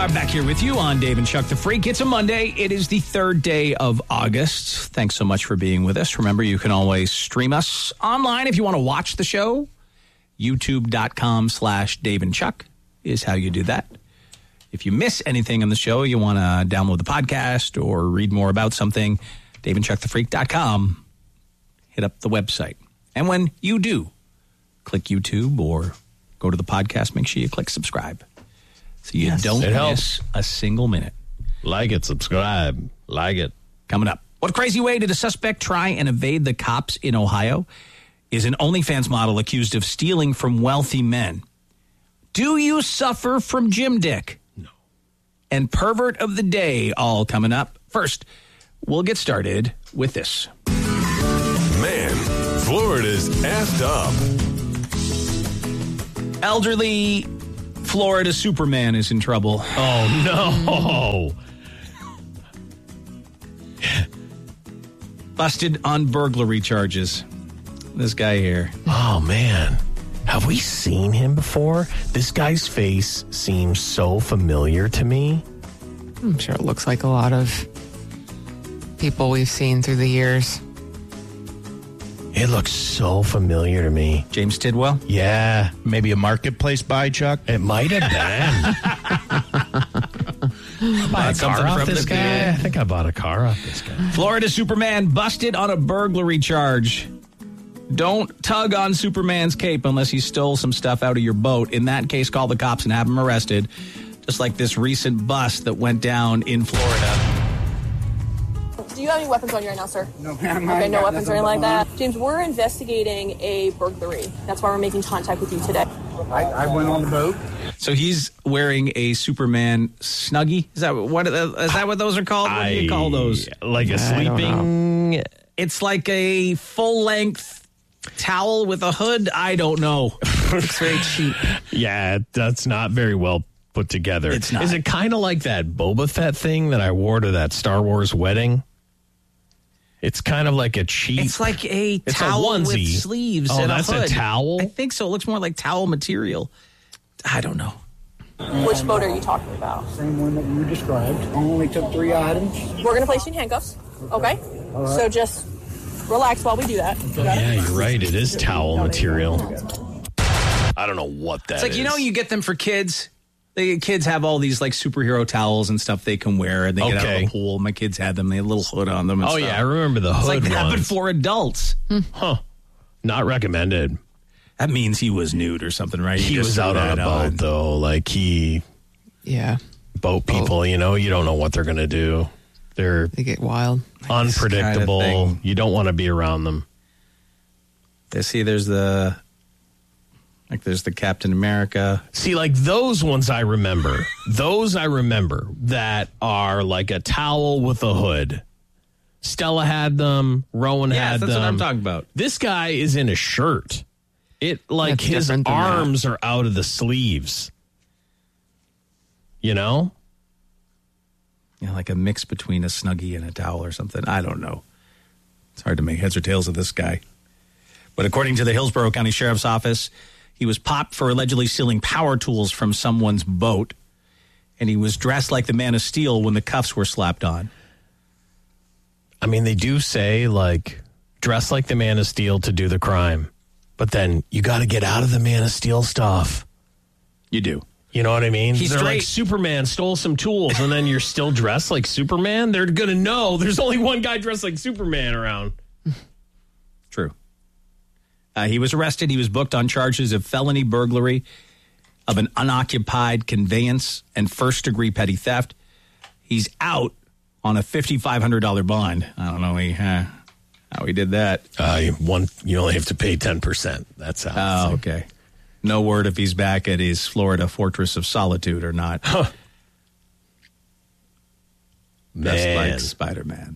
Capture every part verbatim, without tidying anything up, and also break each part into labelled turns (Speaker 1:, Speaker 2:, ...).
Speaker 1: are back here with you on Dave and Chuck the Freak. It's a Monday. It is the third day of August. Thanks so much for being with us. Remember, you can always stream us online if you want to watch the show. YouTube.com slash Dave and Chuck is how you do that. If you miss anything on the show, you want to download the podcast or read more about something, Dave and Chuck the Freak dot com. Hit up the website. And when you do, click YouTube or go to the podcast, make sure you click subscribe. So you yes, don't miss helps. a single minute.
Speaker 2: Like it, subscribe, like it.
Speaker 1: Coming up. What crazy way did a suspect try and evade the cops in Ohio? Is an OnlyFans model accused of stealing from wealthy men? Do you suffer from gym dick?
Speaker 2: No.
Speaker 1: And pervert of the day, all coming up. First, we'll get started with this.
Speaker 3: Man, Florida's effed up.
Speaker 1: Elderly Florida Superman is in trouble.
Speaker 2: Oh, no.
Speaker 1: Busted on burglary charges. This guy here.
Speaker 2: Oh, man. Have we seen him before? This guy's face seems so familiar to me.
Speaker 4: I'm sure it looks like a lot of people we've seen through the years.
Speaker 2: It looks so familiar to me.
Speaker 1: James Tidwell?
Speaker 2: Yeah.
Speaker 5: Maybe a marketplace buy, Chuck?
Speaker 2: It might have been. Buy a car off this guy? I think I bought a car off this guy.
Speaker 1: Florida Superman busted on a burglary charge. Don't tug on Superman's cape unless he stole some stuff out of your boat. In that case, call the cops and have him arrested. Just like this recent bust that went down in Florida.
Speaker 6: Do you have any weapons on you right now, sir?
Speaker 7: No, ma'am.
Speaker 6: Okay, no weapons or anything like that. James, we're investigating a burglary. That's why we're making contact with you today.
Speaker 7: I, I went on the boat.
Speaker 1: So he's wearing a Superman Snuggie. Is that what? Is that what those are called? What do you call those?
Speaker 2: Like a sleeping.
Speaker 1: It's like a full length towel with a hood. I don't know. It's very cheap.
Speaker 2: Yeah, that's not very well put together.
Speaker 1: It's not.
Speaker 2: Is it kind of like that Boba Fett thing that I wore to that Star Wars wedding? It's kind of like a cheap.
Speaker 1: It's like a
Speaker 2: it's
Speaker 1: towel
Speaker 2: a onesie.
Speaker 1: with sleeves
Speaker 2: oh,
Speaker 1: and a
Speaker 2: that's
Speaker 1: hood.
Speaker 2: a towel?
Speaker 1: I think so. It looks more like towel material. I don't know.
Speaker 6: Which boat are you talking about?
Speaker 7: Same one that you described. I only took three items.
Speaker 6: We're going to place you in handcuffs. Okay?
Speaker 7: All right.
Speaker 6: So just relax while we do that.
Speaker 2: Oh, yeah, you're right. It is towel material. I don't know what that is.
Speaker 1: It's like, you know, you get them for kids. The kids have all these like superhero towels and stuff they can wear, and they get
Speaker 2: Okay.
Speaker 1: out of the pool. My kids had them; they had a little hood on them. And
Speaker 2: Oh
Speaker 1: stuff.
Speaker 2: yeah, I remember the hood
Speaker 1: It's like that,
Speaker 2: ones.
Speaker 1: but for adults.
Speaker 2: Huh? Not recommended.
Speaker 1: That means he was nude or something, right?
Speaker 2: He
Speaker 1: just
Speaker 2: was
Speaker 1: threw
Speaker 2: out on a
Speaker 1: that
Speaker 2: boat though. Like he,
Speaker 4: Yeah,
Speaker 2: boat people. You know, you don't know what they're gonna do. They're
Speaker 4: they get wild.
Speaker 2: unpredictable.
Speaker 1: kind of thing.
Speaker 2: You don't want to be around them.
Speaker 1: They see, there's the like, there's the Captain America.
Speaker 2: See, like those ones I remember. Those I remember that are like a towel with a hood. Stella had them. Rowan
Speaker 1: Yeah,
Speaker 2: had
Speaker 1: that's
Speaker 2: them.
Speaker 1: what I'm talking about.
Speaker 2: This guy is in a shirt. It like
Speaker 4: That's
Speaker 2: his
Speaker 4: different than that.
Speaker 2: arms are out of the sleeves. You know?
Speaker 1: You know, like a mix between a Snuggie and a towel or something. I don't know. It's hard to make heads or tails of this guy. But according to the Hillsborough County Sheriff's Office, he was popped for allegedly stealing power tools from someone's boat, and he was dressed like the Man of Steel when the cuffs were slapped on.
Speaker 2: I mean, they do say, like, dress like the Man of Steel to do the crime. But then you got to get out of the Man of Steel stuff.
Speaker 1: You do.
Speaker 2: You know what I mean?
Speaker 1: He's
Speaker 2: They're
Speaker 1: straight.
Speaker 2: like, Superman stole some tools, and then you're still dressed like Superman? They're going to know there's only one guy dressed like Superman around.
Speaker 1: True. Uh, he was arrested. He was booked on charges of felony burglary of an unoccupied conveyance and first-degree petty theft. He's out on a five thousand five hundred dollars bond. I don't know he, uh, how he did that.
Speaker 2: Uh, you, one, you only have to pay ten percent. That's how.
Speaker 1: Oh, okay. No word if he's back at his Florida Fortress of Solitude or not.
Speaker 2: Huh.
Speaker 1: Just
Speaker 2: Man.
Speaker 1: like Spider-Man.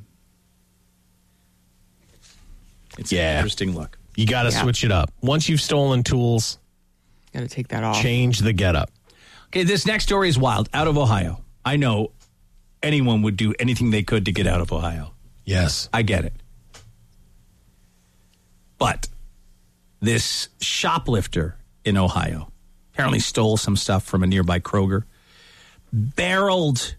Speaker 1: It's
Speaker 2: Yeah.
Speaker 1: an interesting look.
Speaker 2: You got to
Speaker 4: Yeah.
Speaker 2: switch it up. Once you've stolen tools,
Speaker 4: Got to take that off.
Speaker 2: change the getup.
Speaker 1: Okay, this next story is wild. Out of Ohio. I know anyone would do anything they could to get out of Ohio.
Speaker 2: Yes.
Speaker 1: I get it. But this shoplifter in Ohio apparently stole some stuff from a nearby Kroger. barreled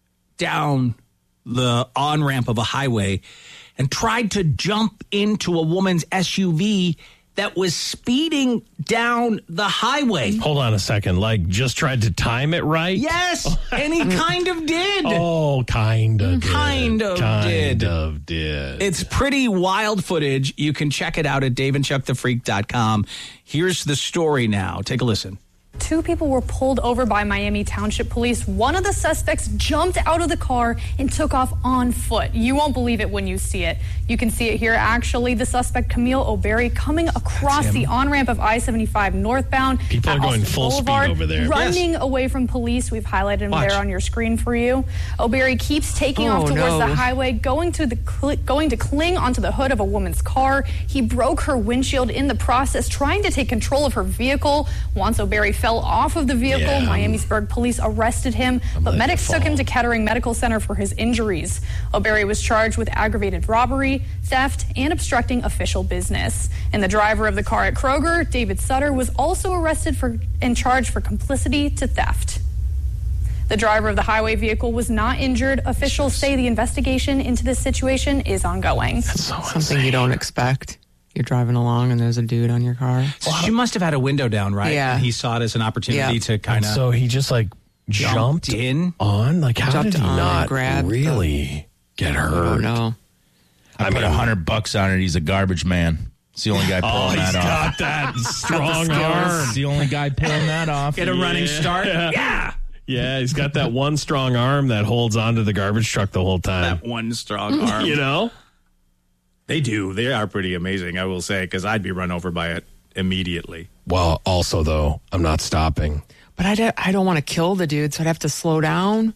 Speaker 1: down the on-ramp of a highway and tried to jump into a woman's S U V that was speeding down the highway.
Speaker 2: Hold on a second. Like, just tried to time it right?
Speaker 1: Yes, and he kind of did.
Speaker 2: Oh, kind of did.
Speaker 1: Kind of
Speaker 2: kind
Speaker 1: did.
Speaker 2: Kind of did.
Speaker 1: It's pretty wild footage. You can check it out at dave and chuck the freak dot com. Here's the story now. Take a listen.
Speaker 8: Two people were pulled over by Miami Township Police. One of the suspects jumped out of the car and took off on foot. You won't believe it when you see it. You can see it here, actually. The suspect, Camille O'Berry, coming across the on-ramp of I seventy-five northbound.
Speaker 2: People are going full
Speaker 8: Boulevard,
Speaker 2: speed over there.
Speaker 8: running
Speaker 1: Yes.
Speaker 8: away from police. We've highlighted him
Speaker 1: Watch.
Speaker 8: there on your screen for you. O'Berry keeps taking
Speaker 4: Oh,
Speaker 8: off towards
Speaker 4: no.
Speaker 8: the highway, going to the cl- going to cling onto the hood of a woman's car. He broke her windshield in the process, trying to take control of her vehicle. Once O'Berry fell off of the vehicle,
Speaker 2: Yeah.
Speaker 8: Miamisburg police arrested him, but
Speaker 2: let
Speaker 8: medics
Speaker 2: you
Speaker 8: took him
Speaker 2: fall.
Speaker 8: to Kettering Medical Center for his injuries. O'Berry was charged with aggravated robbery, theft, and obstructing official business. And the driver of the car at Kroger, David Sutter, was also arrested for and charged for complicity to theft. The driver of the highway vehicle was not injured. Officials say the investigation into this situation is ongoing.
Speaker 4: Something you don't expect. You're driving along and there's a dude on your car.
Speaker 1: So she must have had a window down, right?
Speaker 4: Yeah.
Speaker 1: And he saw it as an opportunity
Speaker 4: Yeah.
Speaker 1: to kind
Speaker 2: And
Speaker 1: of
Speaker 2: so he just like jumped,
Speaker 1: jumped in.
Speaker 2: on? Like, how
Speaker 4: Jumped
Speaker 2: did he
Speaker 4: on,
Speaker 2: not
Speaker 4: grabbed the-
Speaker 2: really get
Speaker 4: I
Speaker 2: hurt?
Speaker 4: don't know.
Speaker 5: I,
Speaker 2: I
Speaker 5: put a
Speaker 2: mean-
Speaker 5: hundred bucks on it. He's a garbage man. It's the only guy pulling
Speaker 2: Oh, he's
Speaker 5: that off.
Speaker 2: got that strong arm.
Speaker 5: It's the only guy pulling that off.
Speaker 1: Get a running
Speaker 2: Yeah.
Speaker 1: start. Yeah.
Speaker 2: Yeah, he's got that one strong arm that holds onto the garbage truck the whole time.
Speaker 1: That one strong arm.
Speaker 2: You know?
Speaker 1: They do. They are pretty amazing, I will say, because I'd be run over by it immediately.
Speaker 2: Well, also, though, I'm not stopping.
Speaker 4: But I, don't- I don't want to kill the dude, so I'd have to slow down.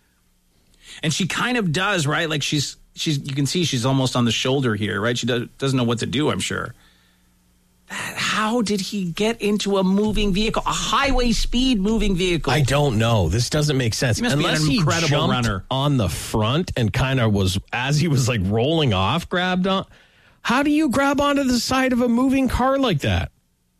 Speaker 1: And she kind of does, right? Like she's she's you can see she's almost on the shoulder here, right? She does, doesn't know what to do, I'm sure. That- How did he get into a moving vehicle, a highway speed moving vehicle?
Speaker 2: I don't know. This doesn't make sense.
Speaker 1: He must be an
Speaker 2: Unless
Speaker 1: incredible
Speaker 2: he jumped
Speaker 1: runner.
Speaker 2: on the front and kind of was, as he was like rolling off, grabbed on. How do you grab onto the side of a moving car like that?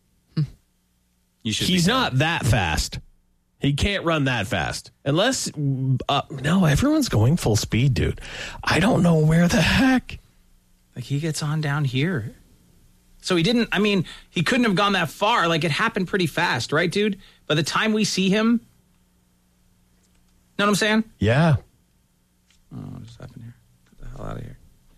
Speaker 1: You should
Speaker 2: He's
Speaker 1: be
Speaker 2: not that fast. He can't run that fast. Unless, uh, no, everyone's going full speed, dude. I don't know where the heck.
Speaker 1: Like he gets on down here. So he didn't, I mean, he couldn't have gone that far. Like it happened pretty fast, right, dude? By the time we see him, know what I'm saying?
Speaker 2: Yeah.
Speaker 1: Oh, what just happened here? Get the hell out of here.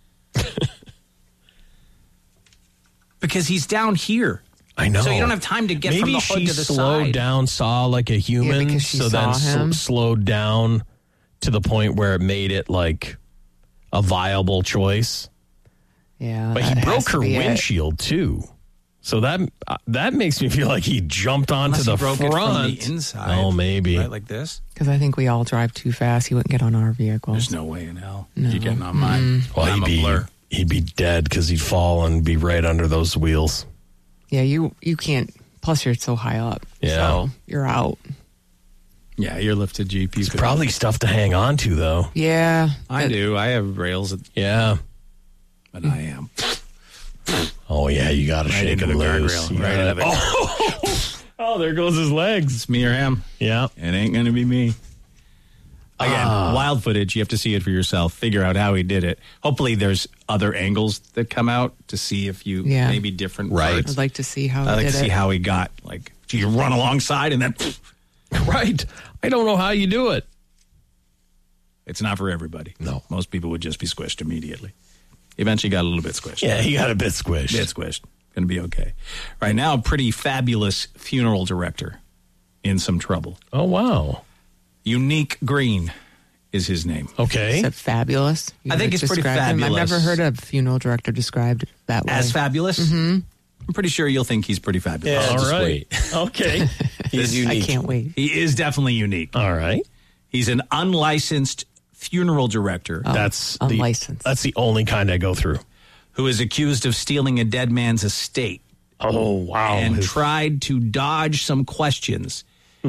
Speaker 1: Because he's down here.
Speaker 2: I know.
Speaker 1: So you don't have time to get
Speaker 2: Maybe
Speaker 1: from the hood
Speaker 2: she
Speaker 1: to the
Speaker 2: slowed
Speaker 1: side.
Speaker 2: down, saw like a human,
Speaker 4: because she
Speaker 2: so then
Speaker 4: saw him.
Speaker 2: s- slowed down to the point where it made it like a viable choice.
Speaker 4: Yeah.
Speaker 2: But he
Speaker 4: that has
Speaker 2: broke
Speaker 4: to
Speaker 2: her
Speaker 4: be it.
Speaker 2: windshield too. So that uh, that makes me feel like he jumped onto
Speaker 1: Unless
Speaker 2: the
Speaker 1: he broke
Speaker 2: front.
Speaker 1: it from the inside.
Speaker 2: Oh, maybe.
Speaker 1: Right, like this?
Speaker 4: Because I think we all drive too fast. He wouldn't get on our vehicles.
Speaker 1: There's no way in hell you're getting on mine.
Speaker 2: Well,
Speaker 1: I'm
Speaker 2: he'd
Speaker 1: a
Speaker 2: be
Speaker 1: blur.
Speaker 2: he'd be dead because he'd fall and be right under those wheels.
Speaker 4: Yeah, you you can't. Plus, you're so high up.
Speaker 2: Yeah.
Speaker 4: So you're out.
Speaker 1: Yeah, you're lifted Jeep. You
Speaker 2: It's
Speaker 1: could-
Speaker 2: probably stuff to hang on to, though.
Speaker 4: Yeah.
Speaker 1: I
Speaker 4: but-
Speaker 1: do. I have rails,
Speaker 2: Yeah.
Speaker 1: but I am.
Speaker 2: Oh yeah, you got to
Speaker 1: Right
Speaker 2: shake
Speaker 1: into
Speaker 2: him
Speaker 1: the
Speaker 2: loose.
Speaker 1: guardrail.
Speaker 2: You
Speaker 1: Right
Speaker 2: gotta-
Speaker 1: into the-
Speaker 2: oh. oh, there goes his legs.
Speaker 1: It's me or him.
Speaker 2: Yeah.
Speaker 1: It ain't going to be me. Again, wild footage. You have to see it for yourself. Figure out how he did it. Hopefully, there's other angles that come out to see if you
Speaker 4: Yeah.
Speaker 1: maybe different
Speaker 2: Right.
Speaker 1: parts.
Speaker 4: I'd like to see how
Speaker 1: I'd
Speaker 4: he
Speaker 1: like
Speaker 4: did
Speaker 1: to see
Speaker 4: it.
Speaker 1: how he got like. Do you run alongside and then?
Speaker 2: Right. I don't know how you do it.
Speaker 1: It's not for everybody.
Speaker 2: No.
Speaker 1: Most people would just be squished immediately. Eventually, got a little bit squished.
Speaker 2: Yeah, he got a bit squished.
Speaker 1: Bit squished. Going to be okay. Right now, a pretty fabulous funeral director in some trouble.
Speaker 2: Oh wow.
Speaker 1: Unique Green is his name.
Speaker 2: Okay.
Speaker 4: Is it fabulous? You
Speaker 1: I think
Speaker 4: would
Speaker 1: it's pretty
Speaker 4: describe him?
Speaker 1: fabulous.
Speaker 4: I've never heard a funeral director described that way.
Speaker 1: As fabulous? Mm-hmm. I'm pretty sure you'll think he's pretty fabulous.
Speaker 2: All
Speaker 9: just
Speaker 2: right.
Speaker 9: wait.
Speaker 2: Okay.
Speaker 9: He's
Speaker 4: I
Speaker 9: unique.
Speaker 4: can't wait.
Speaker 1: He is definitely unique.
Speaker 2: All right.
Speaker 1: He's an unlicensed funeral director
Speaker 2: That's the,
Speaker 4: unlicensed.
Speaker 2: That's the only kind I go through.
Speaker 1: who is accused of stealing a dead man's estate
Speaker 2: Oh wow.
Speaker 1: and
Speaker 2: His-
Speaker 1: tried to dodge some questions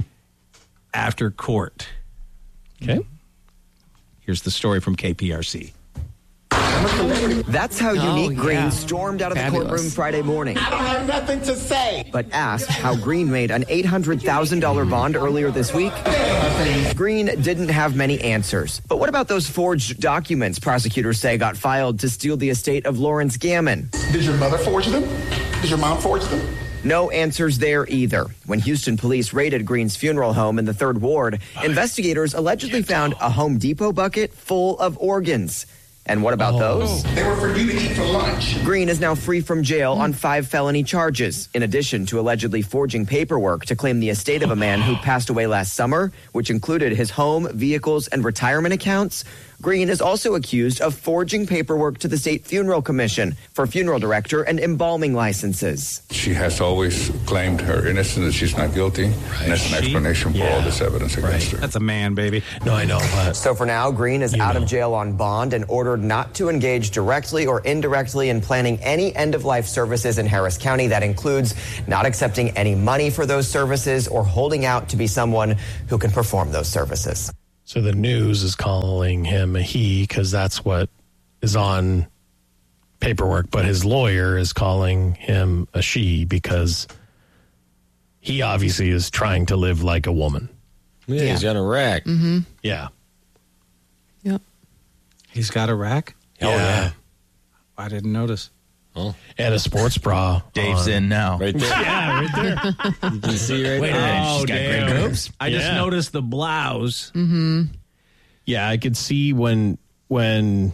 Speaker 1: after court.
Speaker 2: okay.
Speaker 1: Here's the story from K P R C.
Speaker 9: That's how
Speaker 4: Oh,
Speaker 9: Unique Green
Speaker 4: yeah.
Speaker 9: stormed out of
Speaker 4: Fabulous.
Speaker 9: the courtroom Friday morning.
Speaker 7: I don't have nothing to say.
Speaker 9: But asked how Green made an eight hundred thousand dollars bond earlier this week, Green didn't have many answers. But what about those forged documents prosecutors say got filed to steal the estate of Lawrence Gammon?
Speaker 7: Did your mother forge them? Did your mom forge them?
Speaker 9: No answers there either. When Houston police raided Green's funeral home in the third ward, investigators allegedly found a Home Depot bucket full of organs. And what about those?
Speaker 7: They were for you to eat for lunch.
Speaker 9: Green is now free from jail on five felony charges, in addition to allegedly forging paperwork to claim the estate of a man who passed away last summer, which included his home, vehicles, and retirement accounts. Green is also accused of forging paperwork to the State Funeral Commission for funeral director and embalming licenses.
Speaker 10: She has always claimed her innocence, that she's not guilty, and that's an explanation for all this evidence against her.
Speaker 1: That's a man, baby.
Speaker 2: No, I know, but
Speaker 9: So for now, Green is
Speaker 2: You
Speaker 9: out
Speaker 2: know.
Speaker 9: of jail on bond and ordered not to engage directly or indirectly in planning any end-of-life services in Harris County. That includes not accepting any money for those services or holding out to be someone who can perform those services.
Speaker 2: so the news is calling him a he because that's what is on paperwork, but his lawyer is calling him a she because he obviously is trying to live like a woman.
Speaker 11: Yeah, he's got a rack.
Speaker 4: Mm-hmm.
Speaker 2: Yeah.
Speaker 4: Yep.
Speaker 1: He's got a rack?
Speaker 11: Oh, yeah.
Speaker 1: I didn't notice.
Speaker 11: Oh.
Speaker 2: And a sports bra.
Speaker 5: Dave's
Speaker 2: on.
Speaker 5: in now.
Speaker 11: Right there.
Speaker 2: Yeah, right there.
Speaker 11: You can see right
Speaker 5: Wait a
Speaker 11: there.
Speaker 5: minute.
Speaker 1: Oh,
Speaker 5: She's got
Speaker 1: damn.
Speaker 5: great boobs.
Speaker 1: I just
Speaker 2: Yeah.
Speaker 1: noticed the blouse.
Speaker 4: Mm-hmm.
Speaker 2: Yeah, I could see when when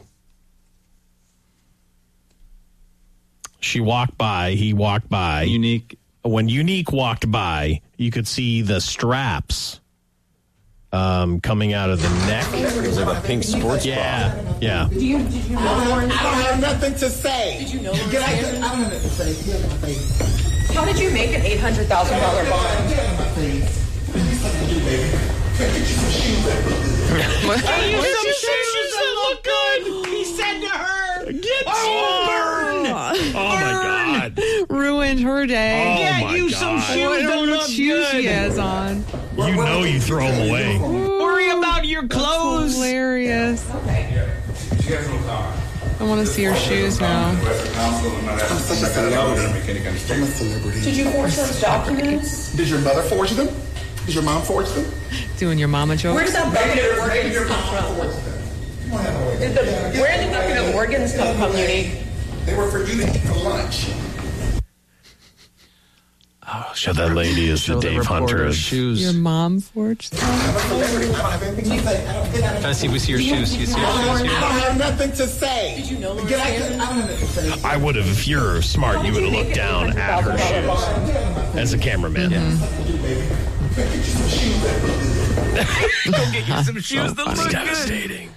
Speaker 2: she walked by, he walked by.
Speaker 1: Unique.
Speaker 2: When Unique walked by, you could see the straps um, coming out of the neck.
Speaker 11: It was like a pink sports bra.
Speaker 2: Yeah, yeah.
Speaker 7: Do you, did you know Lawrence? I don't have nothing to say. Did you know Lawrence? Get out here. I don't have nothing to say. Get out of my face.
Speaker 12: How did you make an eight hundred thousand dollars bond?
Speaker 7: Get out of my face. What do you, baby? Get you some shoes that look good.
Speaker 4: What?
Speaker 2: Hey,
Speaker 4: What?
Speaker 2: some shoes that look good.
Speaker 1: He said to her,
Speaker 2: Get
Speaker 4: Oh,
Speaker 2: Oh my God!
Speaker 4: ruined her day.
Speaker 2: Oh
Speaker 1: get
Speaker 2: my
Speaker 1: you
Speaker 2: God.
Speaker 1: some shoes
Speaker 4: What
Speaker 1: that
Speaker 4: what
Speaker 1: look
Speaker 4: shoes
Speaker 1: good.
Speaker 4: she has on?
Speaker 2: You know you throw them away.
Speaker 1: Worry about your clothes.
Speaker 4: Hilarious. I want to see her shoes now.
Speaker 7: I'm such a celebrity. I'm a celebrity.
Speaker 12: Did you forge those documents?
Speaker 7: Did your mother forge them? Did your mom forge them?
Speaker 4: Doing your mama jokes.
Speaker 12: Where did that bucket of organs
Speaker 7: Your
Speaker 12: come
Speaker 7: mom
Speaker 12: from?
Speaker 7: forged them. You don't have no way.
Speaker 12: Did the, where did the bucket of organs come from, Unique?
Speaker 7: They were for you to eat for lunch.
Speaker 2: Oh, so that lady is the
Speaker 1: Show
Speaker 2: Dave Hunter.
Speaker 1: reporter's
Speaker 2: Of,
Speaker 1: shoes.
Speaker 4: Your mom forged them.
Speaker 7: I'm a celebrity. I don't have anything to say. I don't get out of
Speaker 1: Let's see if we see your shoes. You see your
Speaker 7: I
Speaker 1: shoes?
Speaker 7: don't have nothing to say.
Speaker 12: Did you know Lawrence
Speaker 7: Get out here. I
Speaker 12: Gammon?
Speaker 7: don't have nothing to say.
Speaker 2: I would have, if you're smart, you would have looked down at her shoes as a cameraman.
Speaker 1: Go get you some shoes that look good.
Speaker 2: Devastating.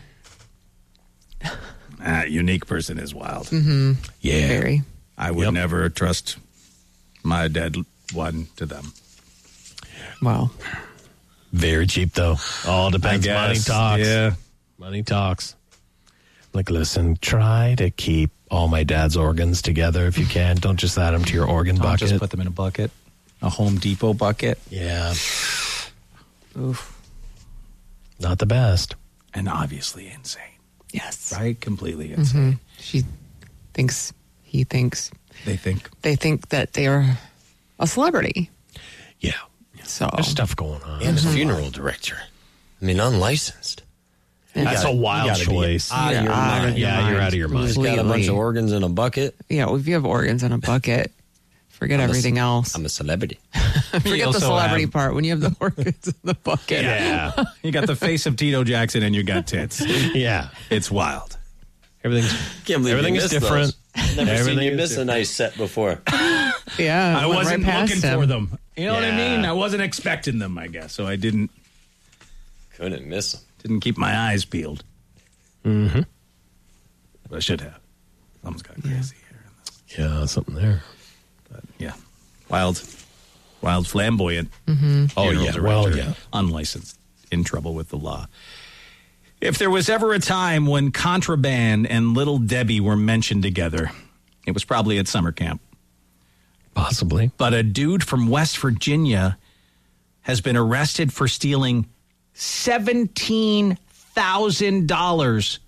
Speaker 1: Ah, unique person is wild.
Speaker 4: Mm-hmm.
Speaker 2: Yeah.
Speaker 4: Very.
Speaker 1: I would
Speaker 2: Yep.
Speaker 1: never trust my dead one to them.
Speaker 4: Wow.
Speaker 2: Very cheap, though. All depends.
Speaker 1: I
Speaker 2: Money
Speaker 1: guess,
Speaker 2: talks.
Speaker 1: yeah.
Speaker 2: Money talks. Like, listen, try to keep all my dad's organs together if you can. Don't just add them to your organ
Speaker 1: Don't
Speaker 2: bucket.
Speaker 1: just put them in a bucket, a Home Depot bucket.
Speaker 2: yeah.
Speaker 1: Oof.
Speaker 2: Not the best.
Speaker 1: And obviously insane,
Speaker 4: Yes.
Speaker 1: right? Completely insane.
Speaker 4: Mhm. She thinks, he thinks,
Speaker 1: They think.
Speaker 4: they think that they are a celebrity.
Speaker 2: Yeah.
Speaker 4: So
Speaker 2: There's stuff going on.
Speaker 11: And a funeral director. I mean, unlicensed.
Speaker 2: That's a wild
Speaker 11: gotta be
Speaker 2: choice.
Speaker 11: out of your
Speaker 4: out
Speaker 11: mind.
Speaker 4: of your
Speaker 2: Yeah, you're
Speaker 4: mind.
Speaker 2: out of your mind.
Speaker 11: He's got a bunch
Speaker 4: Completely.
Speaker 11: of organs in a bucket.
Speaker 4: Yeah, well, if you have organs in a bucket, forget
Speaker 11: I'm a-
Speaker 4: everything else.
Speaker 11: I'm a celebrity.
Speaker 4: Forget
Speaker 1: also
Speaker 4: the celebrity
Speaker 1: have-
Speaker 4: part when you have the organs in the bucket.
Speaker 2: Yeah.
Speaker 1: You got the face of Tito Jackson and you got tits.
Speaker 2: Yeah.
Speaker 1: It's wild.
Speaker 2: Everything's
Speaker 11: Can't believe
Speaker 2: everything
Speaker 11: you
Speaker 2: is
Speaker 11: missed
Speaker 2: different.
Speaker 11: those. Never
Speaker 2: Everything
Speaker 11: seen you
Speaker 2: is
Speaker 11: miss a
Speaker 2: different.
Speaker 11: nice set before.
Speaker 4: Yeah,
Speaker 1: I
Speaker 4: went
Speaker 1: wasn't
Speaker 4: right past
Speaker 1: looking
Speaker 4: him.
Speaker 1: for them. You know what I
Speaker 2: Yeah.
Speaker 1: mean? I wasn't expecting them, I guess. So I didn't
Speaker 11: Couldn't miss them.
Speaker 1: didn't keep my eyes peeled.
Speaker 2: Mm-hmm.
Speaker 1: But I should have. Something's got crazy here.
Speaker 2: Yeah, something there.
Speaker 1: But yeah. Wild. Wild flamboyant.
Speaker 4: Mm-hmm.
Speaker 2: Oh,
Speaker 1: funeral
Speaker 2: yeah.
Speaker 1: director,
Speaker 2: Well, yeah.
Speaker 1: unlicensed, in trouble with the law. If there was ever a time when contraband and Little Debbie were mentioned together, it was probably at summer camp.
Speaker 2: Possibly.
Speaker 1: But a dude from West Virginia has been arrested for stealing seventeen thousand dollars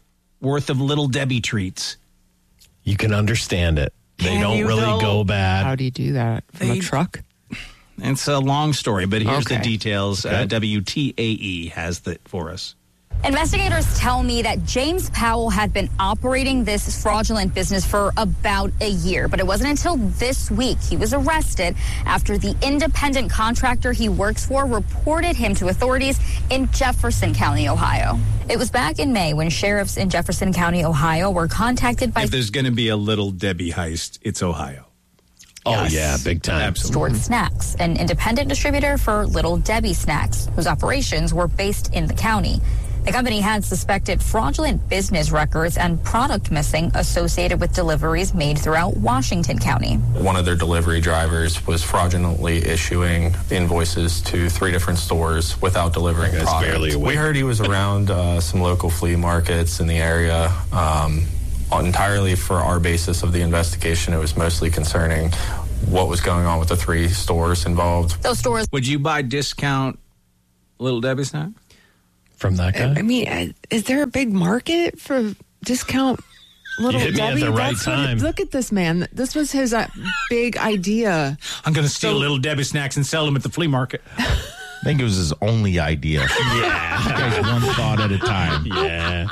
Speaker 1: worth of Little Debbie treats.
Speaker 2: You can understand it. They
Speaker 1: Can
Speaker 2: don't
Speaker 1: you,
Speaker 2: really
Speaker 1: though?
Speaker 2: go bad.
Speaker 4: How do you do that? From
Speaker 1: They-
Speaker 4: a truck?
Speaker 1: It's a long story, but here's the
Speaker 4: Okay.
Speaker 1: details.
Speaker 2: Okay.
Speaker 1: Uh, W T A E has that for us.
Speaker 13: Investigators tell me that James Powell had been operating this fraudulent business for about a year, but it wasn't until this week he was arrested after the independent contractor he works for reported him to authorities in Jefferson County, Ohio. It was back in May when sheriffs in Jefferson County, Ohio were contacted by
Speaker 1: If there's going to be a Little Debbie heist, it's Ohio.
Speaker 2: Oh,
Speaker 13: Yes.
Speaker 2: yeah, big time.
Speaker 1: Absolutely.
Speaker 13: Stored Snacks, an independent distributor for Little Debbie Snacks, whose operations were based in the county. The company had suspected fraudulent business records and product missing associated with deliveries made throughout Washington County.
Speaker 14: One of their delivery drivers was fraudulently issuing invoices to three different stores without delivering
Speaker 2: That guy's
Speaker 14: product.
Speaker 2: barely awake.
Speaker 14: We heard he was around uh, some local flea markets in the area. Um, entirely for our basis of the investigation, it was mostly concerning what was going on with the three stores involved.
Speaker 13: Those stores.
Speaker 1: Would you buy discount Little Debbie snack?
Speaker 2: From that guy?
Speaker 4: I mean, uh, is there a big market for discount Little
Speaker 2: You hit me at
Speaker 4: Debbie?
Speaker 2: the right
Speaker 4: That's what
Speaker 2: time.
Speaker 4: it- look at this man. This was his uh, big idea.
Speaker 1: I'm going to steal Little Debbie snacks and sell them at the flea market.
Speaker 5: I think it was his only idea.
Speaker 2: Yeah.
Speaker 5: One thought at a time.
Speaker 2: Yeah.